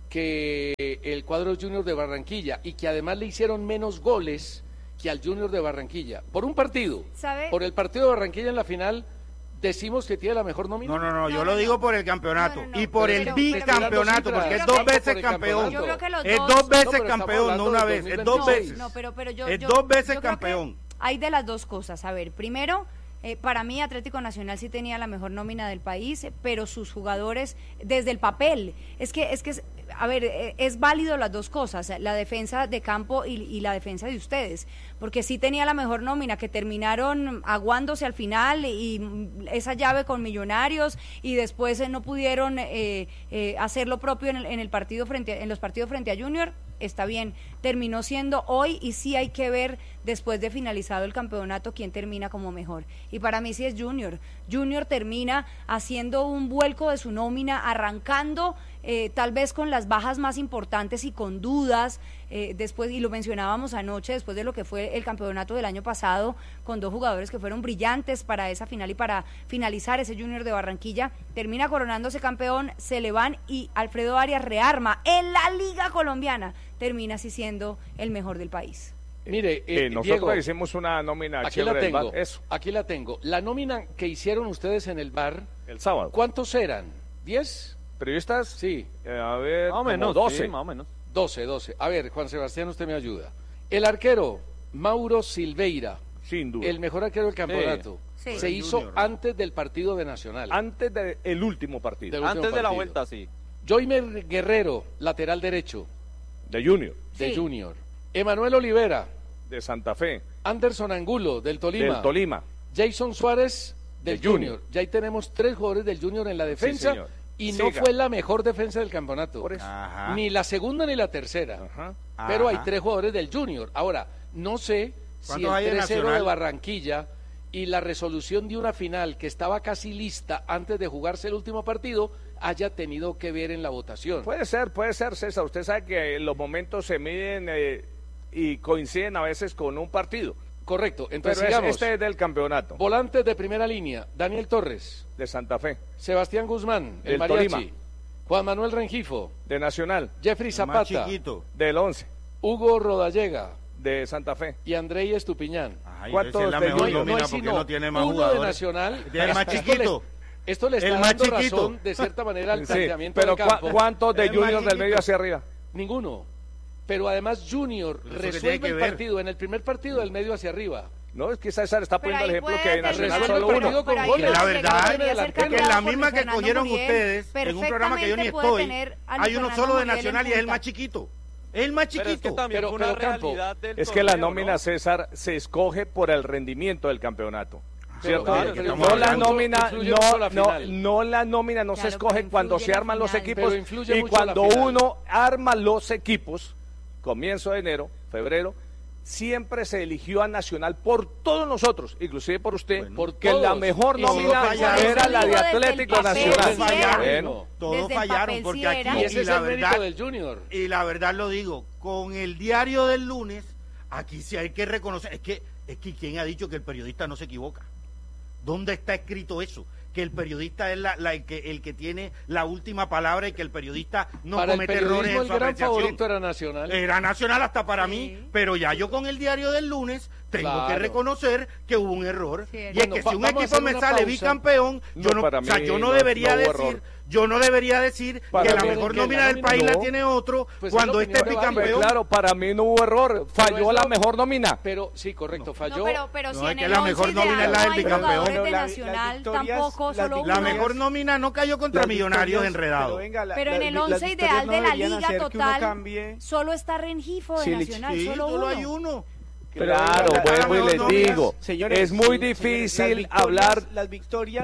que el cuadro Junior de Barranquilla, y que además le hicieron menos goles que al Junior de Barranquilla. Por un partido, ¿sabe? Por el partido de Barranquilla en la final, decimos que tiene la mejor nómina. No, no, no, yo No, lo no, digo no. por el campeonato No, no, no. y por Pero- el pero- bicampeonato, pero- porque yo es creo dos que- veces por el campeón. Yo creo que los Es dos- dos No, veces pero estamos campeón, no hablando una del vez, dos es mil dos veintiséis. veces. No, pero, pero yo, Es yo- dos veces yo creo que campeón. Hay de las dos cosas. A ver, primero, eh, para mí Atlético Nacional sí tenía la mejor nómina del país, eh, pero sus jugadores desde el papel, es que es que es, a ver, eh, es válido las dos cosas, la defensa de Campo y, y la defensa de ustedes, porque sí tenía la mejor nómina, que terminaron aguándose al final y mm, esa llave con Millonarios y después eh, no pudieron eh, eh, hacer lo propio en el, en el partido frente a- en los partidos frente a Junior. Está bien, terminó siendo hoy y sí hay que ver después de finalizado el campeonato quién termina como mejor. Y para mí sí es Junior. Junior termina haciendo un vuelco de su nómina, arrancando eh, tal vez con las bajas más importantes y con dudas, eh, después, y lo mencionábamos anoche, después de lo que fue el campeonato del año pasado, con dos jugadores que fueron brillantes para esa final y para finalizar ese Junior de Barranquilla, termina coronándose campeón, se le van y Alfredo Arias rearma en la Liga Colombiana, termina así siendo el mejor del país. Mire, eh, Eh, nosotros Diego, hicimos una nómina aquí la chévere del tengo, bar, eso, aquí la tengo. La nómina que hicieron ustedes en el bar, el sábado. ¿cuántos eran? ¿diez? ¿Periodistas? Sí. Eh, a ver, Más o como menos, doce. sí, más o menos. doce, doce. A ver, Juan Sebastián, usted me ayuda. El arquero, Mauro Silveira, Sin duda. el mejor arquero del campeonato, Sí. se El hizo Junior. antes del partido de Nacional. Antes del último partido. Del último Antes de la partido. vuelta, sí. Joimer Guerrero, lateral derecho, De Junior. de Sí. Junior. Emanuel Olivera, De Santa Fe. Anderson Angulo, del Tolima. Del Tolima. Jason Suárez, del De Junior. Junior. Ya ahí tenemos tres jugadores del Junior en la defensa. señor. Y no Siga. fue la mejor defensa del campeonato. Por eso. Ajá. Ni la segunda ni la tercera. Ajá. Pero hay Ajá. tres jugadores del Junior. Ahora, no sé si ¿Cuántos el hay de tres cero de Nacional? Barranquilla y la resolución de una final que estaba casi lista antes de jugarse el último partido haya tenido que ver en la votación. Puede ser, puede ser, César. Usted sabe que los momentos se miden eh, y coinciden a veces con un partido. Correcto. Entonces, Pero es- sigamos. este es del campeonato. Volantes de primera línea, Daniel Torres, De Santa Fe. Sebastián Guzmán, el Del mariachi, Tolima. Juan Manuel Rengifo, De Nacional. Jeffrey El más Zapata, chiquito. Del Once. Hugo Rodallega De Santa Fe. y Andrei Estupiñán. Ay, ¿Cuántos esa es la de mejor Junior? nómina hay porque sino no tiene más uno jugadores. de Nacional. Tiene el más Esto le- chiquito. Esto le está El más dando chiquito. razón, de cierta manera, al Sí, planteamiento pero de ¿cuá- campo. ¿cuántos de Es más Junior del chiquito. medio hacia arriba? Ninguno. Pero además Junior Pero eso que tiene resuelve que el ver. partido en el primer partido del medio hacia arriba. No, es que César está Pero poniendo el ahí ejemplo puede que de Nacional terminar solo el uno. partido con Pero ahí goles. puede La llegar verdad a ser es que campeón la por misma que Fernando cogieron Muriel. ustedes en un programa que yo ni Perfectamente puede estoy, tener a hay uno Fernando solo de Muriel en Nacional y es el punta. más chiquito. Es el más Pero es que chiquito. también Pero- fue una pero, Campo, realidad del Es que la torneo, nómina, ¿no? César, se escoge por el rendimiento del campeonato. Pero, ¿Cierto? claro, pero no estamos la hablando- nómina, influye mucho no, la no, final. no la nómina no se Claro, escoge pero cuando influye se la arman los final. equipos Pero influye y mucho la cuando final. uno arma los equipos, comienzo de enero, febrero, siempre se eligió a Nacional por todos nosotros, inclusive por usted, Bueno. porque Por la todos. mejor Y nómina fallaron. era la de Digo, desde el Atlético papel Nacional. Todos sí era. fallaron. Bueno, Todos Desde el fallaron papel porque sí aquí era. Y ese y es la el mérito verdad del Junior. y la verdad lo digo, con el diario del lunes, aquí sí hay que reconocer, es que es que quién ha dicho que el periodista no se equivoca. ¿Dónde está escrito eso? Que el periodista es la, la- el, que, el que tiene la última palabra y que el periodista no Para el comete errores periodismo en el su gran apreciación. favorito era Nacional. Era Nacional hasta para Sí. mí, pero ya yo con el diario del lunes tengo Claro. que reconocer que hubo un error. Sí, y es bueno, que va- si un vamos a equipo hacer me una sale pausa. bicampeón, yo No, no, para o sea, mí yo no no- debería no hubo decir, error. yo no debería decir Para que la mí- mejor que la nómina del nómina país la no. tiene otro Pues es cuando la este opinión de bicampeón. Claro, para mí no hubo error, falló es la lo- mejor nómina. Pero sí, correcto, falló. No, pero, pero No, si es en que el la once mejor nómina ideal es la no del hay bicampeón. jugadores Pero de la- las Nacional, victorias- tampoco las solo La uno. mejor nómina no cayó contra Las Millonarios victorias- enredado. Pero, venga, la- Pero en la- el las once victorias ideal no de la deberían liga hacer que uno total cambie. solo está Rengifo de Sí, Nacional, Sí, solo solo uno. hay uno. Pero Claro, venga, la- vuelvo y las les nóminas, digo, señores, es muy sí, difícil señores, las victorias- hablar. Las victorias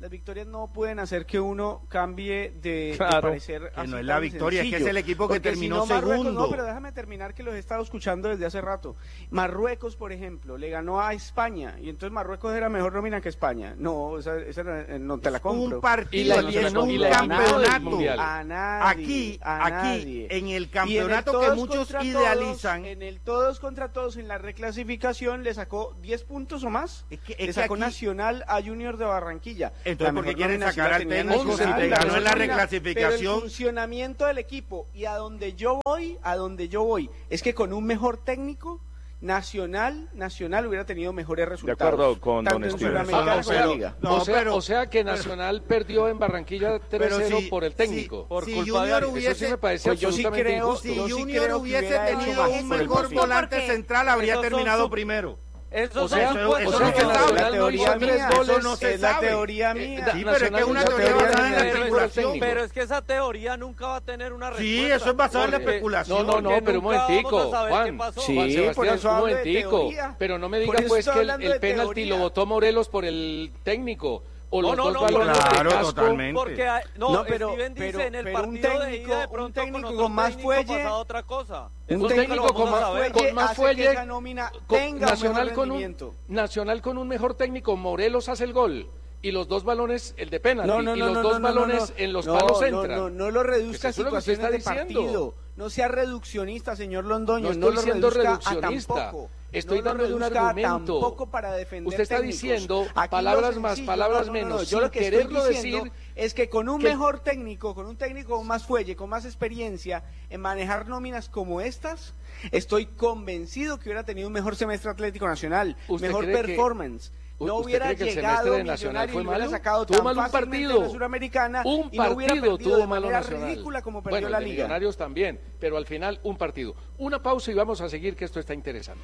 las victorias no pueden hacer que uno cambie de, claro, de parecer. que no es la victoria, sencillo, es que es el equipo que terminó si no, segundo. No, pero déjame terminar, que los he estado escuchando desde hace rato. Marruecos, por ejemplo, le ganó a España y entonces Marruecos era mejor nómina que España. No, esa, esa no te la compro. Un partido y, es un campeonato. A nadie, aquí, a aquí, nadie. en el campeonato en el que muchos idealizan. Todos, en el todos contra todos, en la reclasificación, le sacó diez puntos o más. Es que, es le sacó que aquí, Nacional a Junior de Barranquilla. Entonces, ¿por qué quieren sacar al técnico si te ganó en la reclasificación? Pero el funcionamiento del equipo y a donde yo voy, a donde yo voy, es que con un mejor técnico, Nacional, Nacional hubiera tenido mejores resultados. De acuerdo con don Steven. Ah, o, sea, Liga. No, o, sea, pero, o sea que Nacional pero, perdió en Barranquilla tres cero si, por el técnico. Si, por si culpa Junior de hubiese, Eso sí me parece pues absolutamente yo sí creo, injusto. Si yo Junior sí hubiese tenido un mejor volante central, habría terminado primero. Eso, o sea, eso, eso, eso no no se sabe. La teoría mía, eso no se es sabe. La teoría mía. Sí, pero es que es una teoría basada en la especulación. Pero es que esa teoría nunca va a tener una respuesta. Sí, eso es basado en la especulación. No, no, no, pero un momentico, Juan. Sí, Juan Sebastián, por eso un hablo de momentico. teoría. Pero no me diga pues que el, el penalti lo votó Morelos por el técnico. O los no, dos no, balones claro, de casco, totalmente. Porque hay, no, no, pero, Steven dice pero, en el pero partido un técnico, de ida de pronto un técnico con, con más fuelle, pasado otra cosa. Un Eso técnico con más fuelle, con más fuelle, esa nómina tenga Nacional un con un Nacional con un mejor técnico, Morelos hace el gol. Y los dos balones, el de penalti, no, no, y no, los no, dos no, balones no, en los no, palos no, entran. No, no, no lo reduzca a situaciones de diciendo. partido. No sea reduccionista, señor Londoño. No estoy no lo siendo reduzca reduccionista. A tampoco. Estoy no dando un argumento. Tampoco para defender Usted está técnicos. diciendo Aquí palabras más, palabras no, no, no, menos. Yo lo que estoy quererlo diciendo decir es que con un que... mejor técnico, con un técnico con más fuelle, con más experiencia en manejar nóminas como estas, estoy convencido que hubiera tenido un mejor semestre Atlético Nacional, mejor performance. Que... No hubiera que llegado de Nacional fue y hubiera malo? sacado tuvo tan mal un partido, la Suramericana un y no partido tuvo malo de Nacional. Ridícula como perdió bueno, la de liga. Millonarios también, pero al final un partido. Una pausa y vamos a seguir que esto está interesante.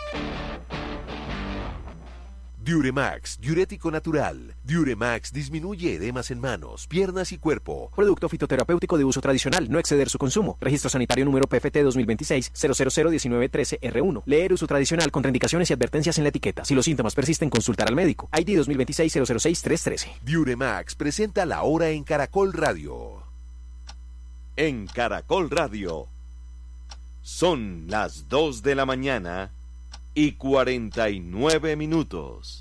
Diuremax, diurético natural. Diuremax disminuye edemas en manos, piernas y cuerpo. Producto fitoterapéutico de uso tradicional, no exceder su consumo. Registro sanitario número P F T dos mil veintiséis cero cero cero diecinueve trece R uno. Leer uso tradicional, contraindicaciones y advertencias en la etiqueta. Si los síntomas persisten, consultar al médico. I D dos mil veintiséis cero cero seis tres trece. Diuremax presenta la hora en Caracol Radio. En Caracol Radio. Son las dos de la mañana y cuarenta y nueve minutos.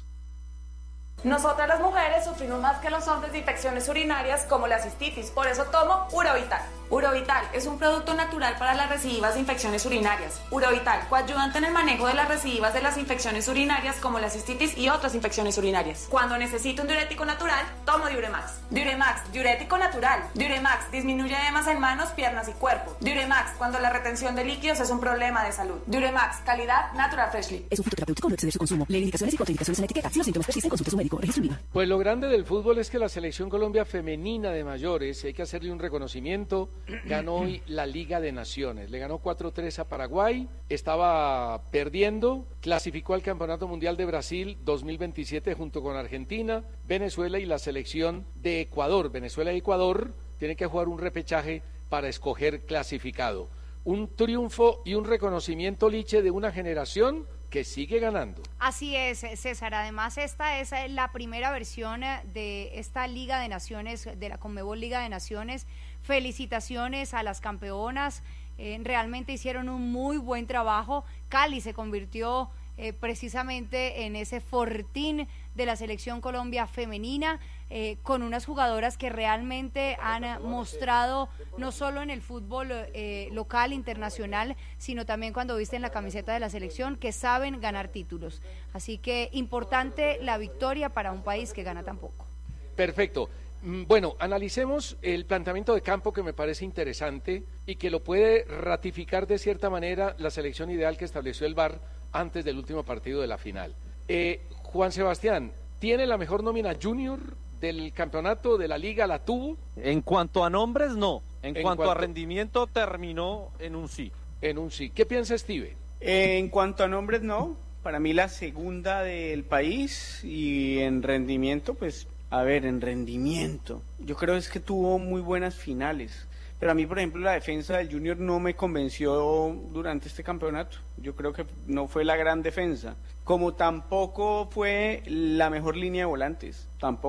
Nosotras las mujeres sufrimos más que los hombres de infecciones urinarias como la cistitis, por eso tomo Urovital. Urovital es un producto natural para las recidivas de infecciones urinarias. Urovital, coayudante en el manejo de las recidivas de las infecciones urinarias como la cistitis y otras infecciones urinarias. Cuando necesito un diurético natural, tomo Diuremax. Diuremax, diurético natural. Diuremax disminuye edemas en manos, piernas y cuerpo. Diuremax, cuando la retención de líquidos es un problema de salud. Diuremax, calidad Natural Freshly. Es un fitoterapéutico, no exceder su consumo. Lee indicaciones y contraindicaciones en la etiqueta. Si los síntomas persisten, consulte a su médico. Registro IVA. Pues lo grande del fútbol es que la selección Colombia femenina de mayores, hay que hacerle un reconocimiento, ganó hoy la Liga de Naciones. Le ganó cuatro tres a Paraguay, estaba perdiendo, clasificó al Campeonato Mundial de Brasil dos mil veintisiete junto con Argentina, Venezuela y la selección de Ecuador. Venezuela y Ecuador tienen que jugar un repechaje para escoger clasificado. Un triunfo y un reconocimiento, Liche, de una generación que sigue ganando. Así es, César. Además, esta es la primera versión de esta Liga de Naciones, de la Conmebol Liga de Naciones. Felicitaciones a las campeonas. Eh, realmente hicieron un muy buen trabajo. Cali se convirtió eh, precisamente en ese fortín de la selección Colombia femenina, eh, con unas jugadoras que realmente han eh, mostrado no solo en el fútbol eh, local, internacional, sino también cuando visten la camiseta de la selección, que saben ganar títulos. Así que importante la victoria para un país que gana tan poco. Perfecto. Bueno, analicemos el planteamiento de campo que me parece interesante y que lo puede ratificar de cierta manera la selección ideal que estableció el V A R antes del último partido de la final. Eh, Juan Sebastián, ¿tiene la mejor nómina Junior del campeonato, de la liga? ¿La tuvo? En cuanto a nombres, no. En, en cuanto, cuanto a rendimiento, terminó en un sí. En un sí. ¿Qué piensa Steve? Eh, en cuanto a nombres, no. Para mí la segunda del país, y en rendimiento, pues, a ver, en rendimiento. Yo creo es que tuvo muy buenas finales. Pero a mí, por ejemplo, la defensa del Junior no me convenció durante este campeonato. Yo creo que no fue la gran defensa. Como tampoco fue la mejor línea de volantes, tampoco.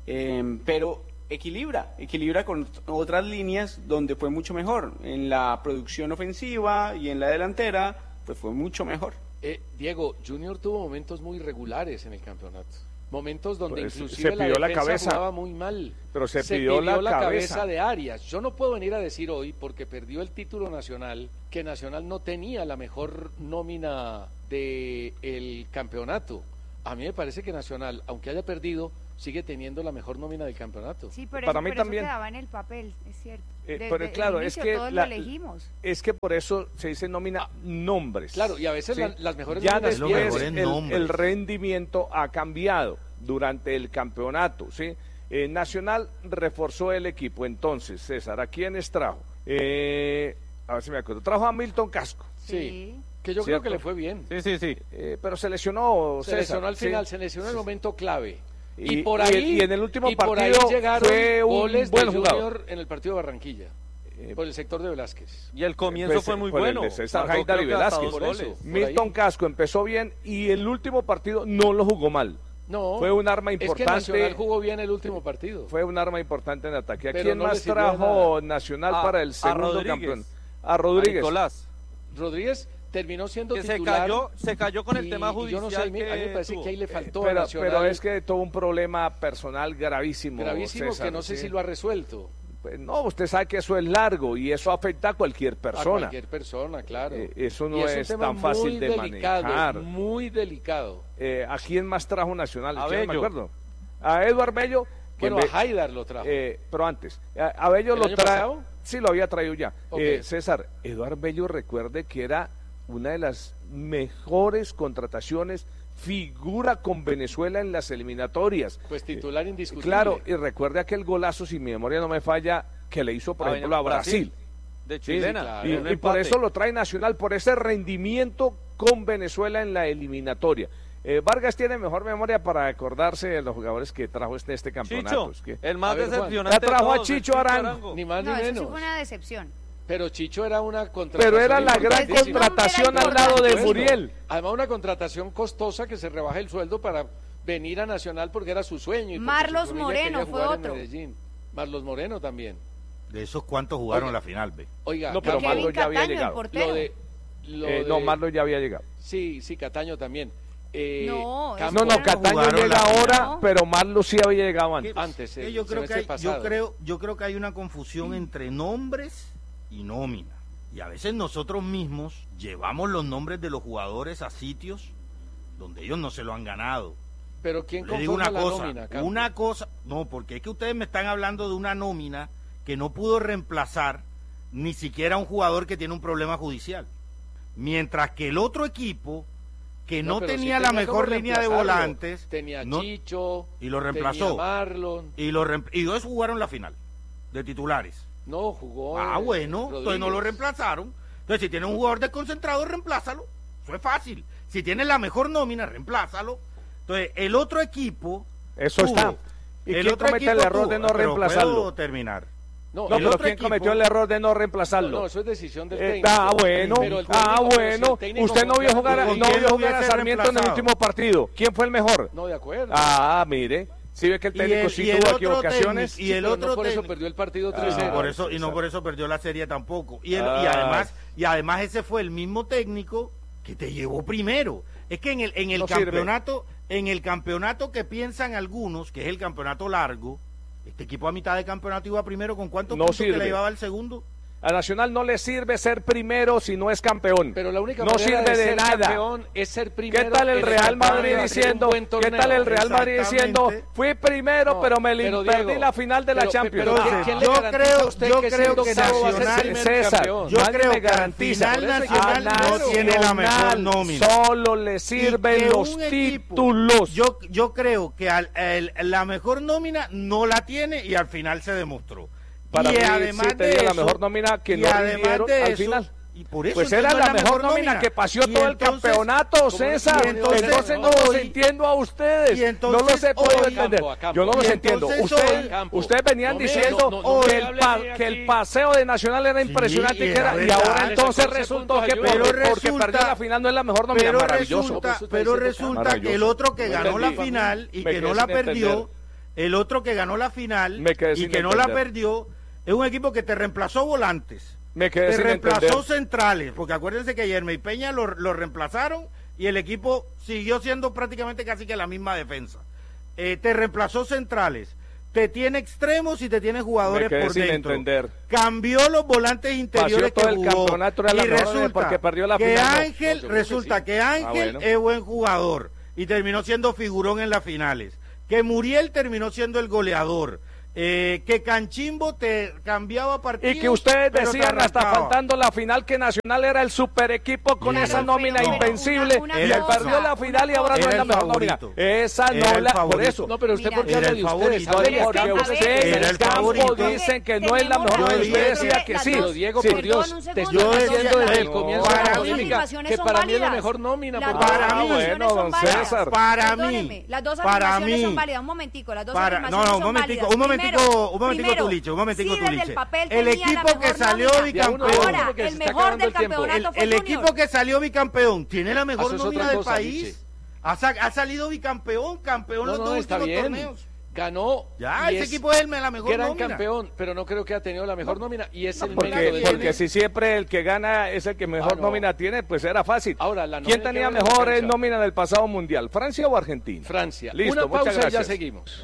Eh, pero equilibra, equilibra con otras líneas donde fue mucho mejor. En la producción ofensiva y en la delantera, pues fue mucho mejor. Eh, Diego, Junior tuvo momentos muy regulares en el campeonato. Momentos donde Pues, inclusive se pidió la la defensa cabeza. jugaba muy mal. Pero se pidió la la cabeza. cabeza. de Arias. Yo no puedo venir a decir hoy, porque perdió el título nacional, que Nacional no tenía la mejor nómina del campeonato. A mí me parece que Nacional, aunque haya perdido, sigue teniendo la mejor nómina del campeonato. Sí, pero Para eso, mí pero también. eso quedaba en el papel, es cierto. Eh, Desde pero claro, el es inicio que todos la- lo elegimos. Es que por eso se dice nómina nombres. Claro, y a veces Sí. la- las mejores ya nóminas después pierden. el, el rendimiento ha cambiado durante el campeonato, ¿sí? Eh, Nacional reforzó el equipo, entonces, César, ¿a quiénes trajo? Eh, a ver si me acuerdo, trajo a Milton Casco. Sí, que yo ¿Cierto? creo que le fue bien. Sí, sí, sí. Eh, pero se lesionó Se César, lesionó al ¿sí? final, se lesionó en el momento clave. Y, Y- por y- ahí y en el último y por ahí partido llegaron fue un goles buen de jugador. Junior en el partido de Barranquilla, por el sector de Velázquez. Y el comienzo Pues, fue muy por el bueno. de César Marcó, Haidar y creo que hasta Velázquez. dos Por eso. goles. Por Milton ahí. Casco empezó bien y el último partido no lo jugó mal. No, Fue un arma es que importante. Nacional jugó bien el último partido. Fue un arma importante en ataque. ¿A Pero quién no le más sirvió de trajo nada. Nacional A- para el a segundo Rodríguez. campeón? A Rodríguez. A Nicolás. Rodríguez terminó siendo Que se titular. cayó, se cayó con el y- tema y judicial. yo no sé, a mí, a mí me que parece tuvo. que ahí le faltó a Pero, Nacional. pero es que tuvo un problema personal gravísimo. gravísimo César, que no sé sí. si lo ha resuelto. Pues no, usted sabe que eso es largo y eso afecta a cualquier A persona. cualquier persona, claro. Eh, eso no Y es, un tema tan fácil muy de delicado, manejar. muy delicado. Eh, ¿A quién más trajo Nacional? A Yo no me Bello. acuerdo. A Eduard Bello. que Bueno, en ve- a Haidar lo trajo. Eh, pero antes, a, a Bello ¿El lo año trajo. pasado? Sí, lo había traído ya. Ok. Eh, César, Eduard Bello, recuerde que era una de las mejores contrataciones, figura con Venezuela en las eliminatorias. Pues titular indiscutible. Claro, y recuerde aquel golazo, si mi memoria no me falla, que le hizo, por Ah, ejemplo, a Brasil. De Sí, chilena. claro. Y, en un y por empate. eso lo trae Nacional, por ese rendimiento con Venezuela en la eliminatoria. Eh, Vargas tiene mejor memoria para acordarse de los jugadores que trajo este, este campeonato. Chicho, Es que- el más A ver, Juan. decepcionante. Ya trajo de a todos, Chicho el Arango. Ni más No, ni eso sí menos. fue una decepción. Pero Chicho era una contratación. Pero era la gran importantísima. contratación al lado de Bueno, Muriel. Además, una contratación costosa que se rebaja el sueldo para venir a Nacional porque era su sueño. Y porque Marlos su familia Moreno quería fue jugar en otro. Medellín. Marlos Moreno también. De esos cuantos jugaron Oiga. la final, ve. Oiga, No, pero Cataño- Marlos ya había Cataño, el llegado. portero. Lo de, lo Eh, no, de- Marlos ya había llegado. Sí, sí, Cataño también. Eh, No, Campo- No, no, Bueno, Cataño jugaron llega la final. ahora, pero Marlos sí había llegado antes. Antes, Que el yo creo que semestre hay, yo pasado. creo yo creo que hay una confusión entre nombres y nómina, y a veces nosotros mismos llevamos los nombres de los jugadores a sitios donde ellos no se lo han ganado. Pero ¿quién Le digo conforma una la cosa, nómina, Campo? una cosa, no, porque es que ustedes me están hablando de una nómina que no pudo reemplazar ni siquiera a un jugador que tiene un problema judicial, mientras que el otro equipo que no, pero sí tenía la tenía mejor cómo línea de reemplazarlo. volantes, Tenía no- Chicho. y lo reemplazó. Tenía Marlon. y lo reem- y dos jugaron la final de titulares. No, jugó. Ah, eh, bueno, entonces no lo Rodríguez. reemplazaron. Entonces, si tiene un jugador desconcentrado, reemplázalo. Eso es fácil. Si tiene la mejor nómina, reemplázalo. Entonces, el otro equipo. Eso tuvo- está. ¿Y el quién otro comete el equipo error tuvo- de no pero reemplazarlo? puedo terminar. No, No, el pero otro ¿quién equipo- cometió el error de no No, reemplazarlo? no, eso es decisión del Eh, técnico. ah, bueno, Pero el ah, técnico, como si bueno. el técnico Usted no vio confiara- jugar, a- ¿Con no quién vio lo jugar a hubiese Sarmiento en el reemplazado? último partido. ¿Quién fue el mejor? No, de acuerdo. Ah, mire. Si ve que el Y técnico el- sí y el tuvo otro equivocaciones. técnico- y el pero otro no por eso técnico- perdió el partido Ah, Y tres cero. por eso y no César. por eso perdió la serie tampoco. Y, el- y Ah. además y además ese fue el mismo técnico que te llevó primero. Es que en el en el No sirve. campeonato en el campeonato que piensan algunos, que es el campeonato largo, este equipo a mitad de campeonato iba primero con cuántos No puntos que sirve. le llevaba el segundo. A Nacional no le sirve ser primero si no es campeón. Pero la única no manera sirve de, de ser nada. campeón es ser primero. ¿Qué tal el es Real ser Madrid campeón, diciendo? un buen ¿Qué torneo? tal el Real Madrid diciendo? Exactamente. Fui primero, No, pero me li- pero perdí Diego, la final de la pero- Champions. pero Ah, ¿quién le yo garantiza creo- a usted yo que creo siendo que octavo va a ser Nacional- primer César, campeón? Yo nadie creo me que al garantiza. final Por eso Nacional yo- no Nacional tiene la mejor nómina. Solo le Y sirven que los un equipo- títulos. Yo, yo creo que al- el- la mejor nómina no la tiene y al final se demostró. Para y mí además sí de tenía la eso- mejor nómina que y no además rindieron de al eso- final. Y por eso Pues entonces era no es la mejor nómina que paseó Y todo el entonces- campeonato, ¿cómo- César. y entonces entonces no los hoy- entiendo a ustedes. y entonces no los he podido hoy- entender. Campo, a campo. Yo no los Y entiendo. entonces Ustedes, hoy- Campo. ustedes venían No me- diciendo no, no, no que, me el hable pa- aquí. que el paseo de Nacional era impresionante Sí, y, que era- era y ahora verdad. entonces Le sacó resultó once que puntos a por- Junior. porque Pero perdió resulta- la final no es la mejor nómina. Pero Maravilloso. resulta, Por eso está pero diciendo resulta Maravilloso. que el otro que No ganó la entendí. final y Me que no quedé la sin perdió, entender. El otro que ganó la final Me quedé y sin que no entender. la perdió es un equipo que te reemplazó volantes, Me quedé te sin reemplazó entender. centrales, porque acuérdense que Yermey Peña lo, lo reemplazaron y el equipo siguió siendo prácticamente casi que la misma defensa. Eh, te reemplazó centrales, te tiene extremos y te tiene jugadores Me quedé por sin dentro. entender. Cambió los volantes interiores Paseó todo que el jugó campeonato, era la y mejor resulta porque perdió la que final, no. Ángel, No, yo creo que resulta sí. que Ángel Ah, bueno. es buen jugador y terminó siendo figurón en las finales. Que Muriel terminó siendo el goleador. Eh, que Canchimbo te cambiaba partidos. Y que ustedes pero te decían hasta arrancaba. faltando la final que Nacional era el super equipo con Era esa el nómina favorito. invencible Una- una y él cosa, perdió la final y ahora no Era es la el mejor favorito. nómina. Esa Era no el la, por favorito. eso. No, pero usted Mira, por qué era habla el de ustedes. favorito. Habla Porque de usted ustedes. Era en el el campo favorito. dicen que no es la Tenemos mejor. la- Usted Yo decía dije que las sí. dos- Diego, Sí. por Perdón, Dios, un te segundo, estoy yo decía- diciendo desde el no, comienzo de para la mí- polémica afirmaciones que son para mí es la válidas. mejor nómina. Las por dos Para favor. mí- afirmaciones bueno, son don válidas. César. Para Perdóneme, mí, las dos para afirmaciones mí, son válidas. Un momentico, las dos Para, afirmaciones no, no, un son momentico, válidas. un momentico, Primero, un momentico, primero, Tuliche, un momentico, sí, desde Tuliche. el papel El tenía la equipo que mejor salió nómina. bicampeón. Ahora, Ahora, que se el está mejor acabando del el tiempo. campeonato El, fue el Junior. equipo que salió bicampeón tiene la mejor Eso es nómina otra del cosa, país. Liche. Ha, sa- ha salido bicampeón, campeón No, los no, dos está últimos bien. torneos. Ganó. Ya, y ese es equipo es el- la mejor gran nómina. campeón, pero no creo que ha tenido la mejor nómina y es No, el porque- mérito de Porque si siempre el que gana es el que mejor Ah, no. nómina tiene, pues era fácil. Ahora, la ¿Quién nómina tenía que ve en la mejor cancha. nómina en el pasado mundial? ¿Francia o Argentina? Francia. Listo, Una muchas pausa y ya gracias. seguimos.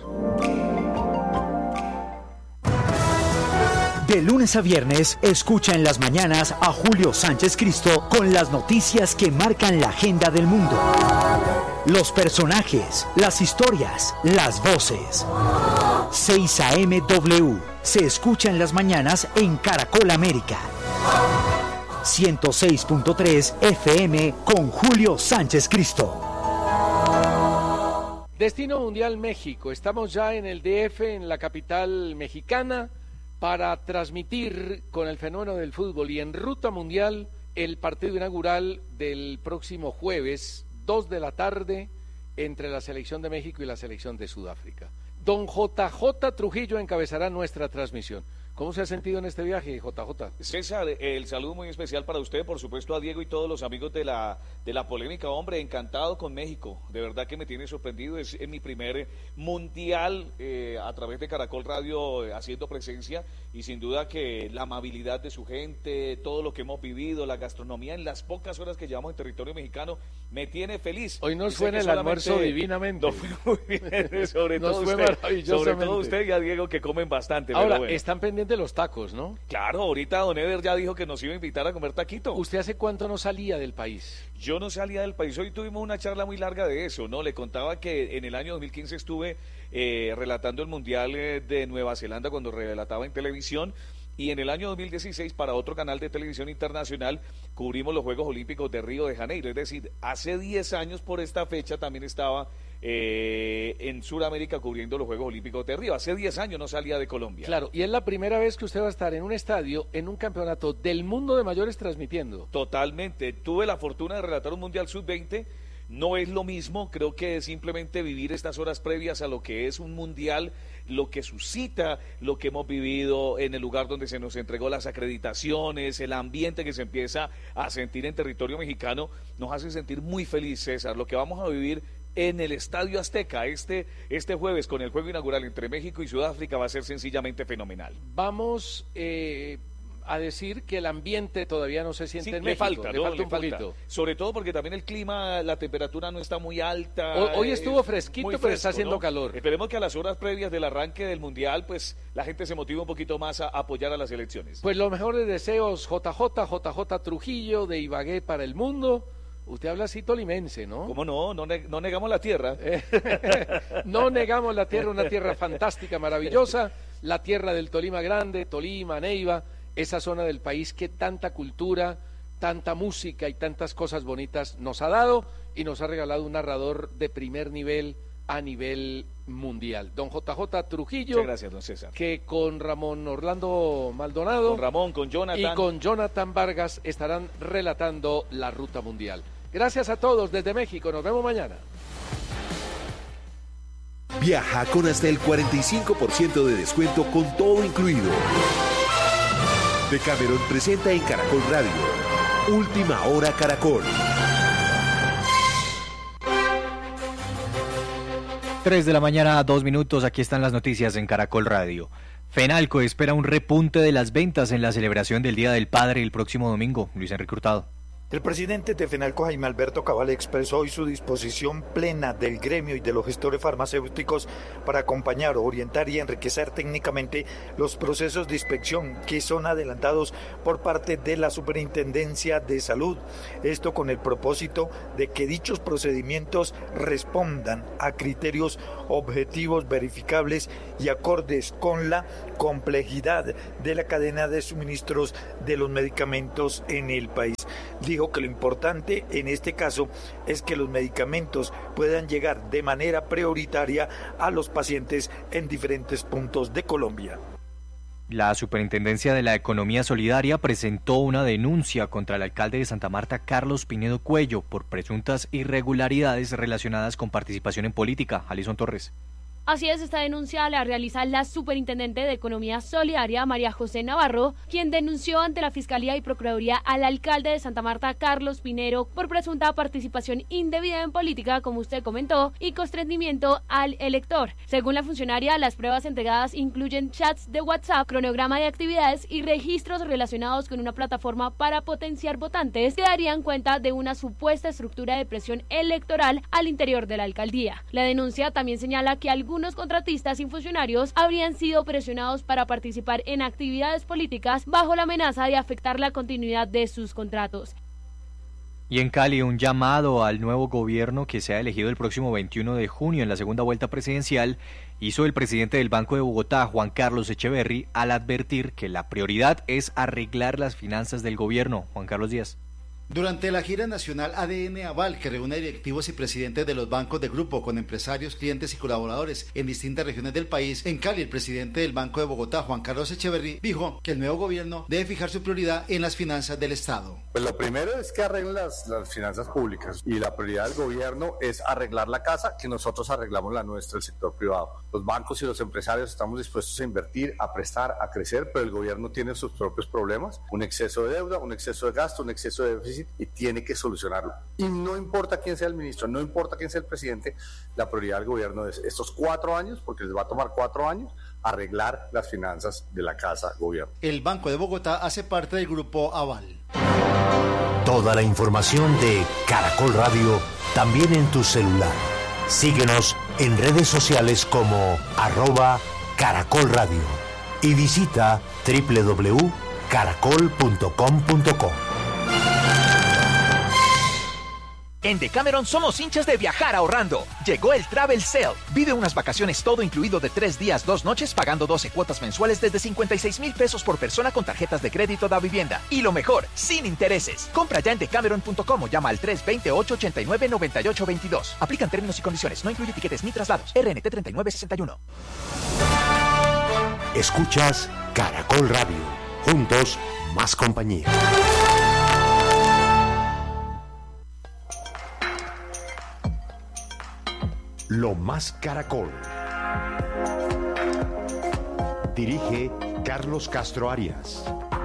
De lunes a viernes, escucha en las mañanas a Julio Sánchez Cristo con las noticias que marcan la agenda del mundo. Los personajes, las historias, las voces. seis A M W se escucha en las mañanas en Caracol América. ciento seis punto tres F M con Julio Sánchez Cristo. Destino Mundial México. Estamos ya en el D F, en la capital mexicana, para transmitir con el fenómeno del fútbol y en ruta mundial el partido inaugural del próximo jueves, dos de la tarde, entre la selección de México y la selección de Sudáfrica. Don J J Trujillo encabezará nuestra transmisión. ¿Cómo se ha sentido en este viaje, J J? César, el saludo muy especial para usted, por supuesto a Diego y todos los amigos de la de la polémica. Hombre, encantado con México, de verdad que me tiene sorprendido, es en mi primer mundial eh, a través de Caracol Radio eh, haciendo presencia y sin duda que la amabilidad de su gente, todo lo que hemos vivido, la gastronomía en las pocas horas que llevamos en territorio mexicano, me tiene feliz. Hoy nos Y sé fue en que el almuerzo solamente- divinamente. Nos fue muy bien, sobre Nos todo fue usted, sobre maravillosamente. todo usted y a Diego que comen bastante. pero Ahora, bueno. están pendientes de los tacos, ¿no? Claro, ahorita Don Eder ya dijo que nos iba a invitar a comer taquito. ¿Usted hace cuánto no salía del país? Yo no salía del país, hoy tuvimos una charla muy larga de eso, ¿no? Le contaba que en el año dos mil quince estuve eh, relatando el Mundial eh, de Nueva Zelanda cuando relataba en televisión y en el año dos mil dieciséis para otro canal de televisión internacional cubrimos los Juegos Olímpicos de Río de Janeiro, es decir, hace diez años por esta fecha también estaba eh, en Sudamérica cubriendo los Juegos Olímpicos de Río, hace diez años no salía de Colombia. Claro, y es la primera vez que usted va a estar en un estadio, en un campeonato del mundo de mayores transmitiendo. Totalmente, tuve la fortuna de relatar un Mundial sub veinte, no es lo mismo, creo que simplemente vivir estas horas previas a lo que es un Mundial, lo que suscita, lo que hemos vivido en el lugar donde se nos entregó las acreditaciones, el ambiente que se empieza a sentir en territorio mexicano, nos hace sentir muy feliz, César, lo que vamos a vivir en el Estadio Azteca este, este jueves con el juego inaugural entre México y Sudáfrica va a ser sencillamente fenomenal. Vamos eh, a decir que el ambiente todavía no se siente Sí, en le México. falta, le ¿no? falta Le un falta. poquito. Sobre todo porque también el clima, la temperatura no está muy alta. Hoy, hoy eh, estuvo fresquito, muy pero fresco, está haciendo ¿no? calor. Esperemos que a las horas previas del arranque del Mundial, pues la gente se motive un poquito más a apoyar a las elecciones. Pues los mejores deseos, J J, J J Trujillo, de Ibagué para el mundo. Usted habla así tolimense, ¿no? ¿Cómo no? No, ne- no negamos la tierra. No negamos la tierra, una tierra fantástica, maravillosa, la tierra del Tolima Grande, Tolima, Neiva, esa zona del país que tanta cultura, tanta música y tantas cosas bonitas nos ha dado y nos ha regalado un narrador de primer nivel a nivel mundial. Don J J Trujillo. Muchas gracias, don César. Que con Ramón Orlando Maldonado. Con Ramón, con Jonathan. Y con Jonathan Vargas estarán relatando la ruta mundial. Gracias a todos desde México. Nos vemos mañana. Viaja con hasta el cuarenta y cinco por ciento de descuento con todo incluido. Decameron presenta en Caracol Radio. Última Hora Caracol. tres de la mañana, dos minutos, aquí están las noticias en Caracol Radio. Fenalco espera un repunte de las ventas en la celebración del Día del Padre el próximo domingo. Luis Enrique Hurtado. El presidente de Fenalco, Jaime Alberto Cabal, expresó hoy su disposición plena del gremio y de los gestores farmacéuticos para acompañar, orientar y enriquecer técnicamente los procesos de inspección que son adelantados por parte de la Superintendencia de Salud. Esto con el propósito de que dichos procedimientos respondan a criterios objetivos, verificables y acordes con la complejidad de la cadena de suministros de los medicamentos en el país. Dijo que lo importante en este caso es que los medicamentos puedan llegar de manera prioritaria a los pacientes en diferentes puntos de Colombia. La Superintendencia de la Economía Solidaria presentó una denuncia contra el alcalde de Santa Marta, Carlos Pinedo Cuello, por presuntas irregularidades relacionadas con participación en política. Alison Torres. Así es, esta denuncia la realiza la Superintendente de Economía Solidaria, María José Navarro, quien denunció ante la Fiscalía y Procuraduría al alcalde de Santa Marta, Carlos Pinero, por presunta participación indebida en política, como usted comentó, y constreñimiento al elector. Según la funcionaria, las pruebas entregadas incluyen chats de WhatsApp, cronograma de actividades y registros relacionados con una plataforma para potenciar votantes que darían cuenta de una supuesta estructura de presión electoral al interior de la alcaldía. La denuncia también señala que algunos Algunos contratistas y funcionarios habrían sido presionados para participar en actividades políticas bajo la amenaza de afectar la continuidad de sus contratos. Y en Cali, un llamado al nuevo gobierno que sea elegido el próximo veintiuno de junio en la segunda vuelta presidencial hizo el presidente del Banco de Bogotá, Juan Carlos Echeverry, al advertir que la prioridad es arreglar las finanzas del gobierno. Juan Carlos Díaz. Durante la gira nacional A D N Aval, que reúne directivos y presidentes de los bancos de grupo con empresarios, clientes y colaboradores en distintas regiones del país, en Cali, el presidente del Banco de Bogotá, Juan Carlos Echeverry, dijo que el nuevo gobierno debe fijar su prioridad en las finanzas del Estado. Pues lo primero es que arreglen las, las finanzas públicas, y la prioridad del gobierno es arreglar la casa, que nosotros arreglamos la nuestra, el sector privado. Los bancos y los empresarios estamos dispuestos a invertir, a prestar, a crecer, pero el gobierno tiene sus propios problemas, un exceso de deuda, un exceso de gasto, un exceso de déficit, y tiene que solucionarlo. Y no importa quién sea el ministro, no importa quién sea el presidente, la prioridad del gobierno es estos cuatro años, porque les va a tomar cuatro años, arreglar las finanzas de la casa gobierno. El Banco de Bogotá hace parte del grupo Aval. Toda la información de Caracol Radio también en tu celular. Síguenos en redes sociales como arroba Caracol Radio y visita doble u doble u doble u punto caracol punto com punto co. En Decameron somos hinchas de viajar ahorrando. Llegó el Travel Sale. Vive unas vacaciones todo incluido de tres días, dos noches, pagando doce cuotas mensuales desde cincuenta y seis mil pesos por persona con tarjetas de crédito da vivienda. Y lo mejor, sin intereses. Compra ya en decameron punto com o llama al tres dos cero, ocho ocho nueve, nueve ocho dos dos. Aplican términos y condiciones. No incluye tiquetes ni traslados. R N T treinta y nueve sesenta y uno. Escuchas Caracol Radio. Juntos, más compañía. Lo Más Caracol. Dirige Carlos Castro Arias.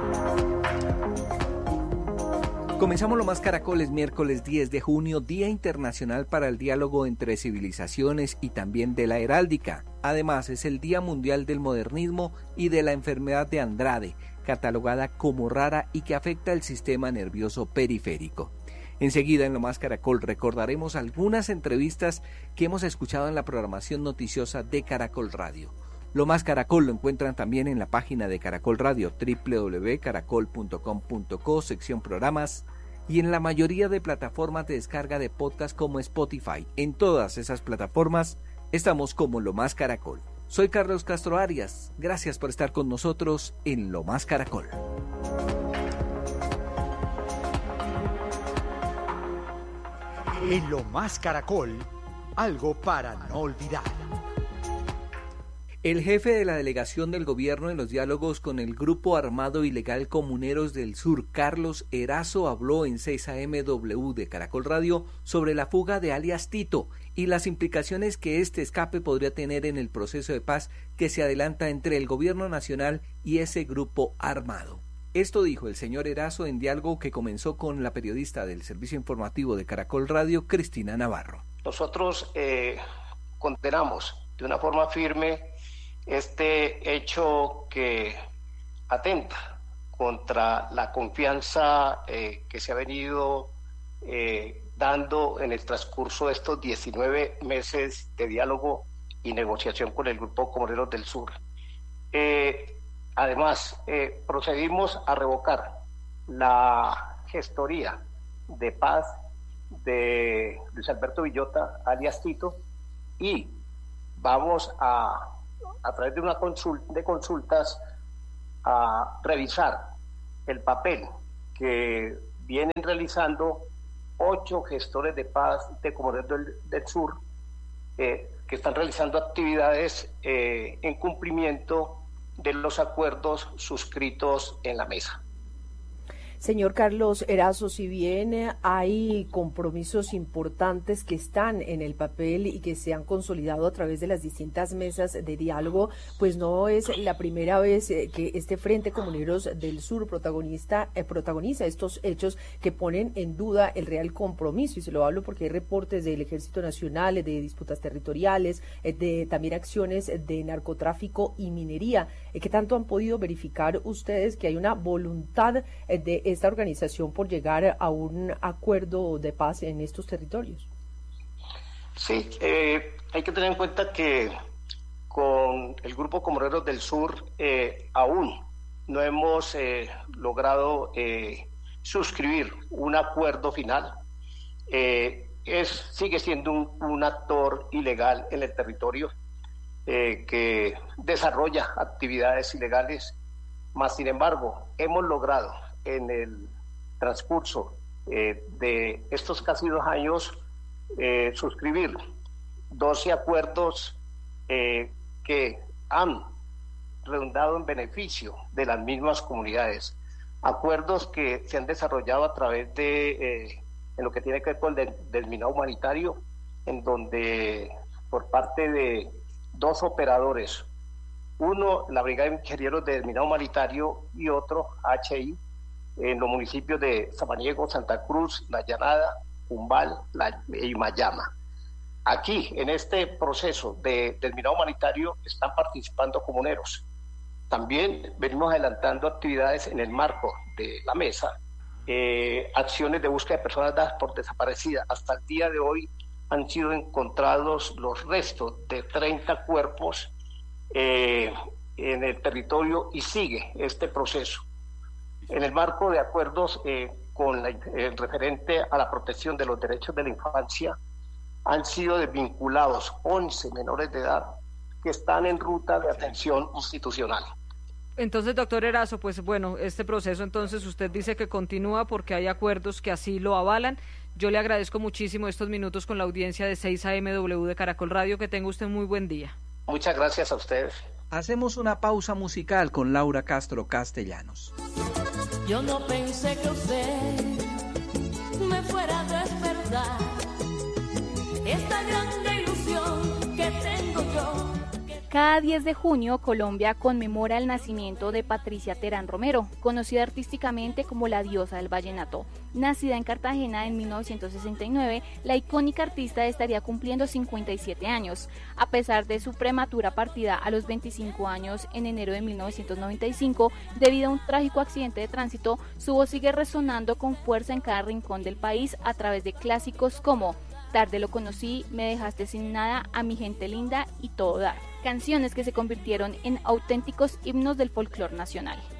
Comenzamos Lo Más Caracol, es miércoles diez de junio, Día Internacional para el Diálogo entre Civilizaciones y también de la Heráldica. Además, es el Día Mundial del Modernismo y de la enfermedad de Andrade, catalogada como rara y que afecta el sistema nervioso periférico. Enseguida en Lo Más Caracol recordaremos algunas entrevistas que hemos escuchado en la programación noticiosa de Caracol Radio. Lo Más Caracol lo encuentran también en la página de Caracol Radio, doble u doble u doble u punto caracol punto com punto co, sección programas, y en la mayoría de plataformas de descarga de podcast como Spotify. En todas esas plataformas estamos como Lo Más Caracol. Soy Carlos Castro Arias, gracias por estar con nosotros en Lo Más Caracol. En Lo Más Caracol, algo para no olvidar. El jefe de la delegación del gobierno en los diálogos con el Grupo Armado Ilegal Comuneros del Sur, Carlos Erazo, habló en seis A M W de Caracol Radio sobre la fuga de alias Tito y las implicaciones que este escape podría tener en el proceso de paz que se adelanta entre el gobierno nacional y ese grupo armado. Esto dijo el señor Erazo en diálogo que comenzó con la periodista del servicio informativo de Caracol Radio, Cristina Navarro. Nosotros, eh, condenamos de una forma firme este hecho que atenta contra la confianza eh, que se ha venido eh, dando en el transcurso de estos diecinueve meses de diálogo y negociación con el Grupo Comuneros del Sur. Eh, además, eh, procedimos a revocar la gestoría de paz de Luis Alberto Villota, alias Tito, y vamos a, a través de una consulta, de consultas, a revisar el papel que vienen realizando ocho gestores de paz de Comuneros del, del Sur, eh, que están realizando actividades eh, en cumplimiento de los acuerdos suscritos en la mesa. Señor Carlos Erazo, si bien hay compromisos importantes que están en el papel y que se han consolidado a través de las distintas mesas de diálogo, pues no es la primera vez que este Frente Comuneros del Sur protagonista, eh, protagoniza estos hechos que ponen en duda el real compromiso, y se lo hablo porque hay reportes del Ejército Nacional, de disputas territoriales, de también acciones de narcotráfico y minería. ¿Qué tanto han podido verificar ustedes que hay una voluntad de esta organización por llegar a un acuerdo de paz en estos territorios? Sí, eh, hay que tener en cuenta que con el Grupo Comuneros del Sur eh, aún no hemos eh, logrado eh, suscribir un acuerdo final. Eh, es, sigue siendo un, un actor ilegal en el territorio eh, que desarrolla actividades ilegales, más sin embargo hemos logrado en el transcurso eh, de estos casi dos años eh, suscribir doce acuerdos eh, que han redundado en beneficio de las mismas comunidades, acuerdos que se han desarrollado a través de eh, en lo que tiene que ver con el desminado humanitario, en donde por parte de dos operadores, uno la Brigada de Ingenieros de Desminado Humanitario y otro H I, en los municipios de Samaniego, Santa Cruz, La Llanada, Cumbal la, y Mayama. Aquí, en este proceso de desminado humanitario, están participando comuneros. También venimos adelantando actividades en el marco de la mesa, eh, acciones de búsqueda de personas dadas por desaparecidas. Hasta el día de hoy han sido encontrados los restos de treinta cuerpos eh, en el territorio y sigue este proceso. En el marco de acuerdos eh, con la, eh, referente a la protección de los derechos de la infancia, han sido desvinculados once menores de edad que están en ruta de atención institucional. Entonces, doctor Erazo, pues bueno, este proceso entonces usted dice que continúa porque hay acuerdos que así lo avalan. Yo le agradezco muchísimo estos minutos con la audiencia de seis A M W de Caracol Radio. Que tenga usted muy buen día. Muchas gracias a ustedes. Hacemos una pausa musical con Laura Castro Castellanos. Yo no pensé que usted me fuera a despertar esta grande ilusión que tengo yo. Cada diez de junio, Colombia conmemora el nacimiento de Patricia Terán Romero, conocida artísticamente como la diosa del vallenato. Nacida en Cartagena en mil novecientos sesenta y nueve, la icónica artista estaría cumpliendo cincuenta y siete años. A pesar de su prematura partida a los veinticinco años en enero de mil novecientos noventa y cinco, debido a un trágico accidente de tránsito, su voz sigue resonando con fuerza en cada rincón del país a través de clásicos como Tarde lo conocí, Me dejaste sin nada, A mi gente linda y Todo dar. Canciones que se convirtieron en auténticos himnos del folclore nacional.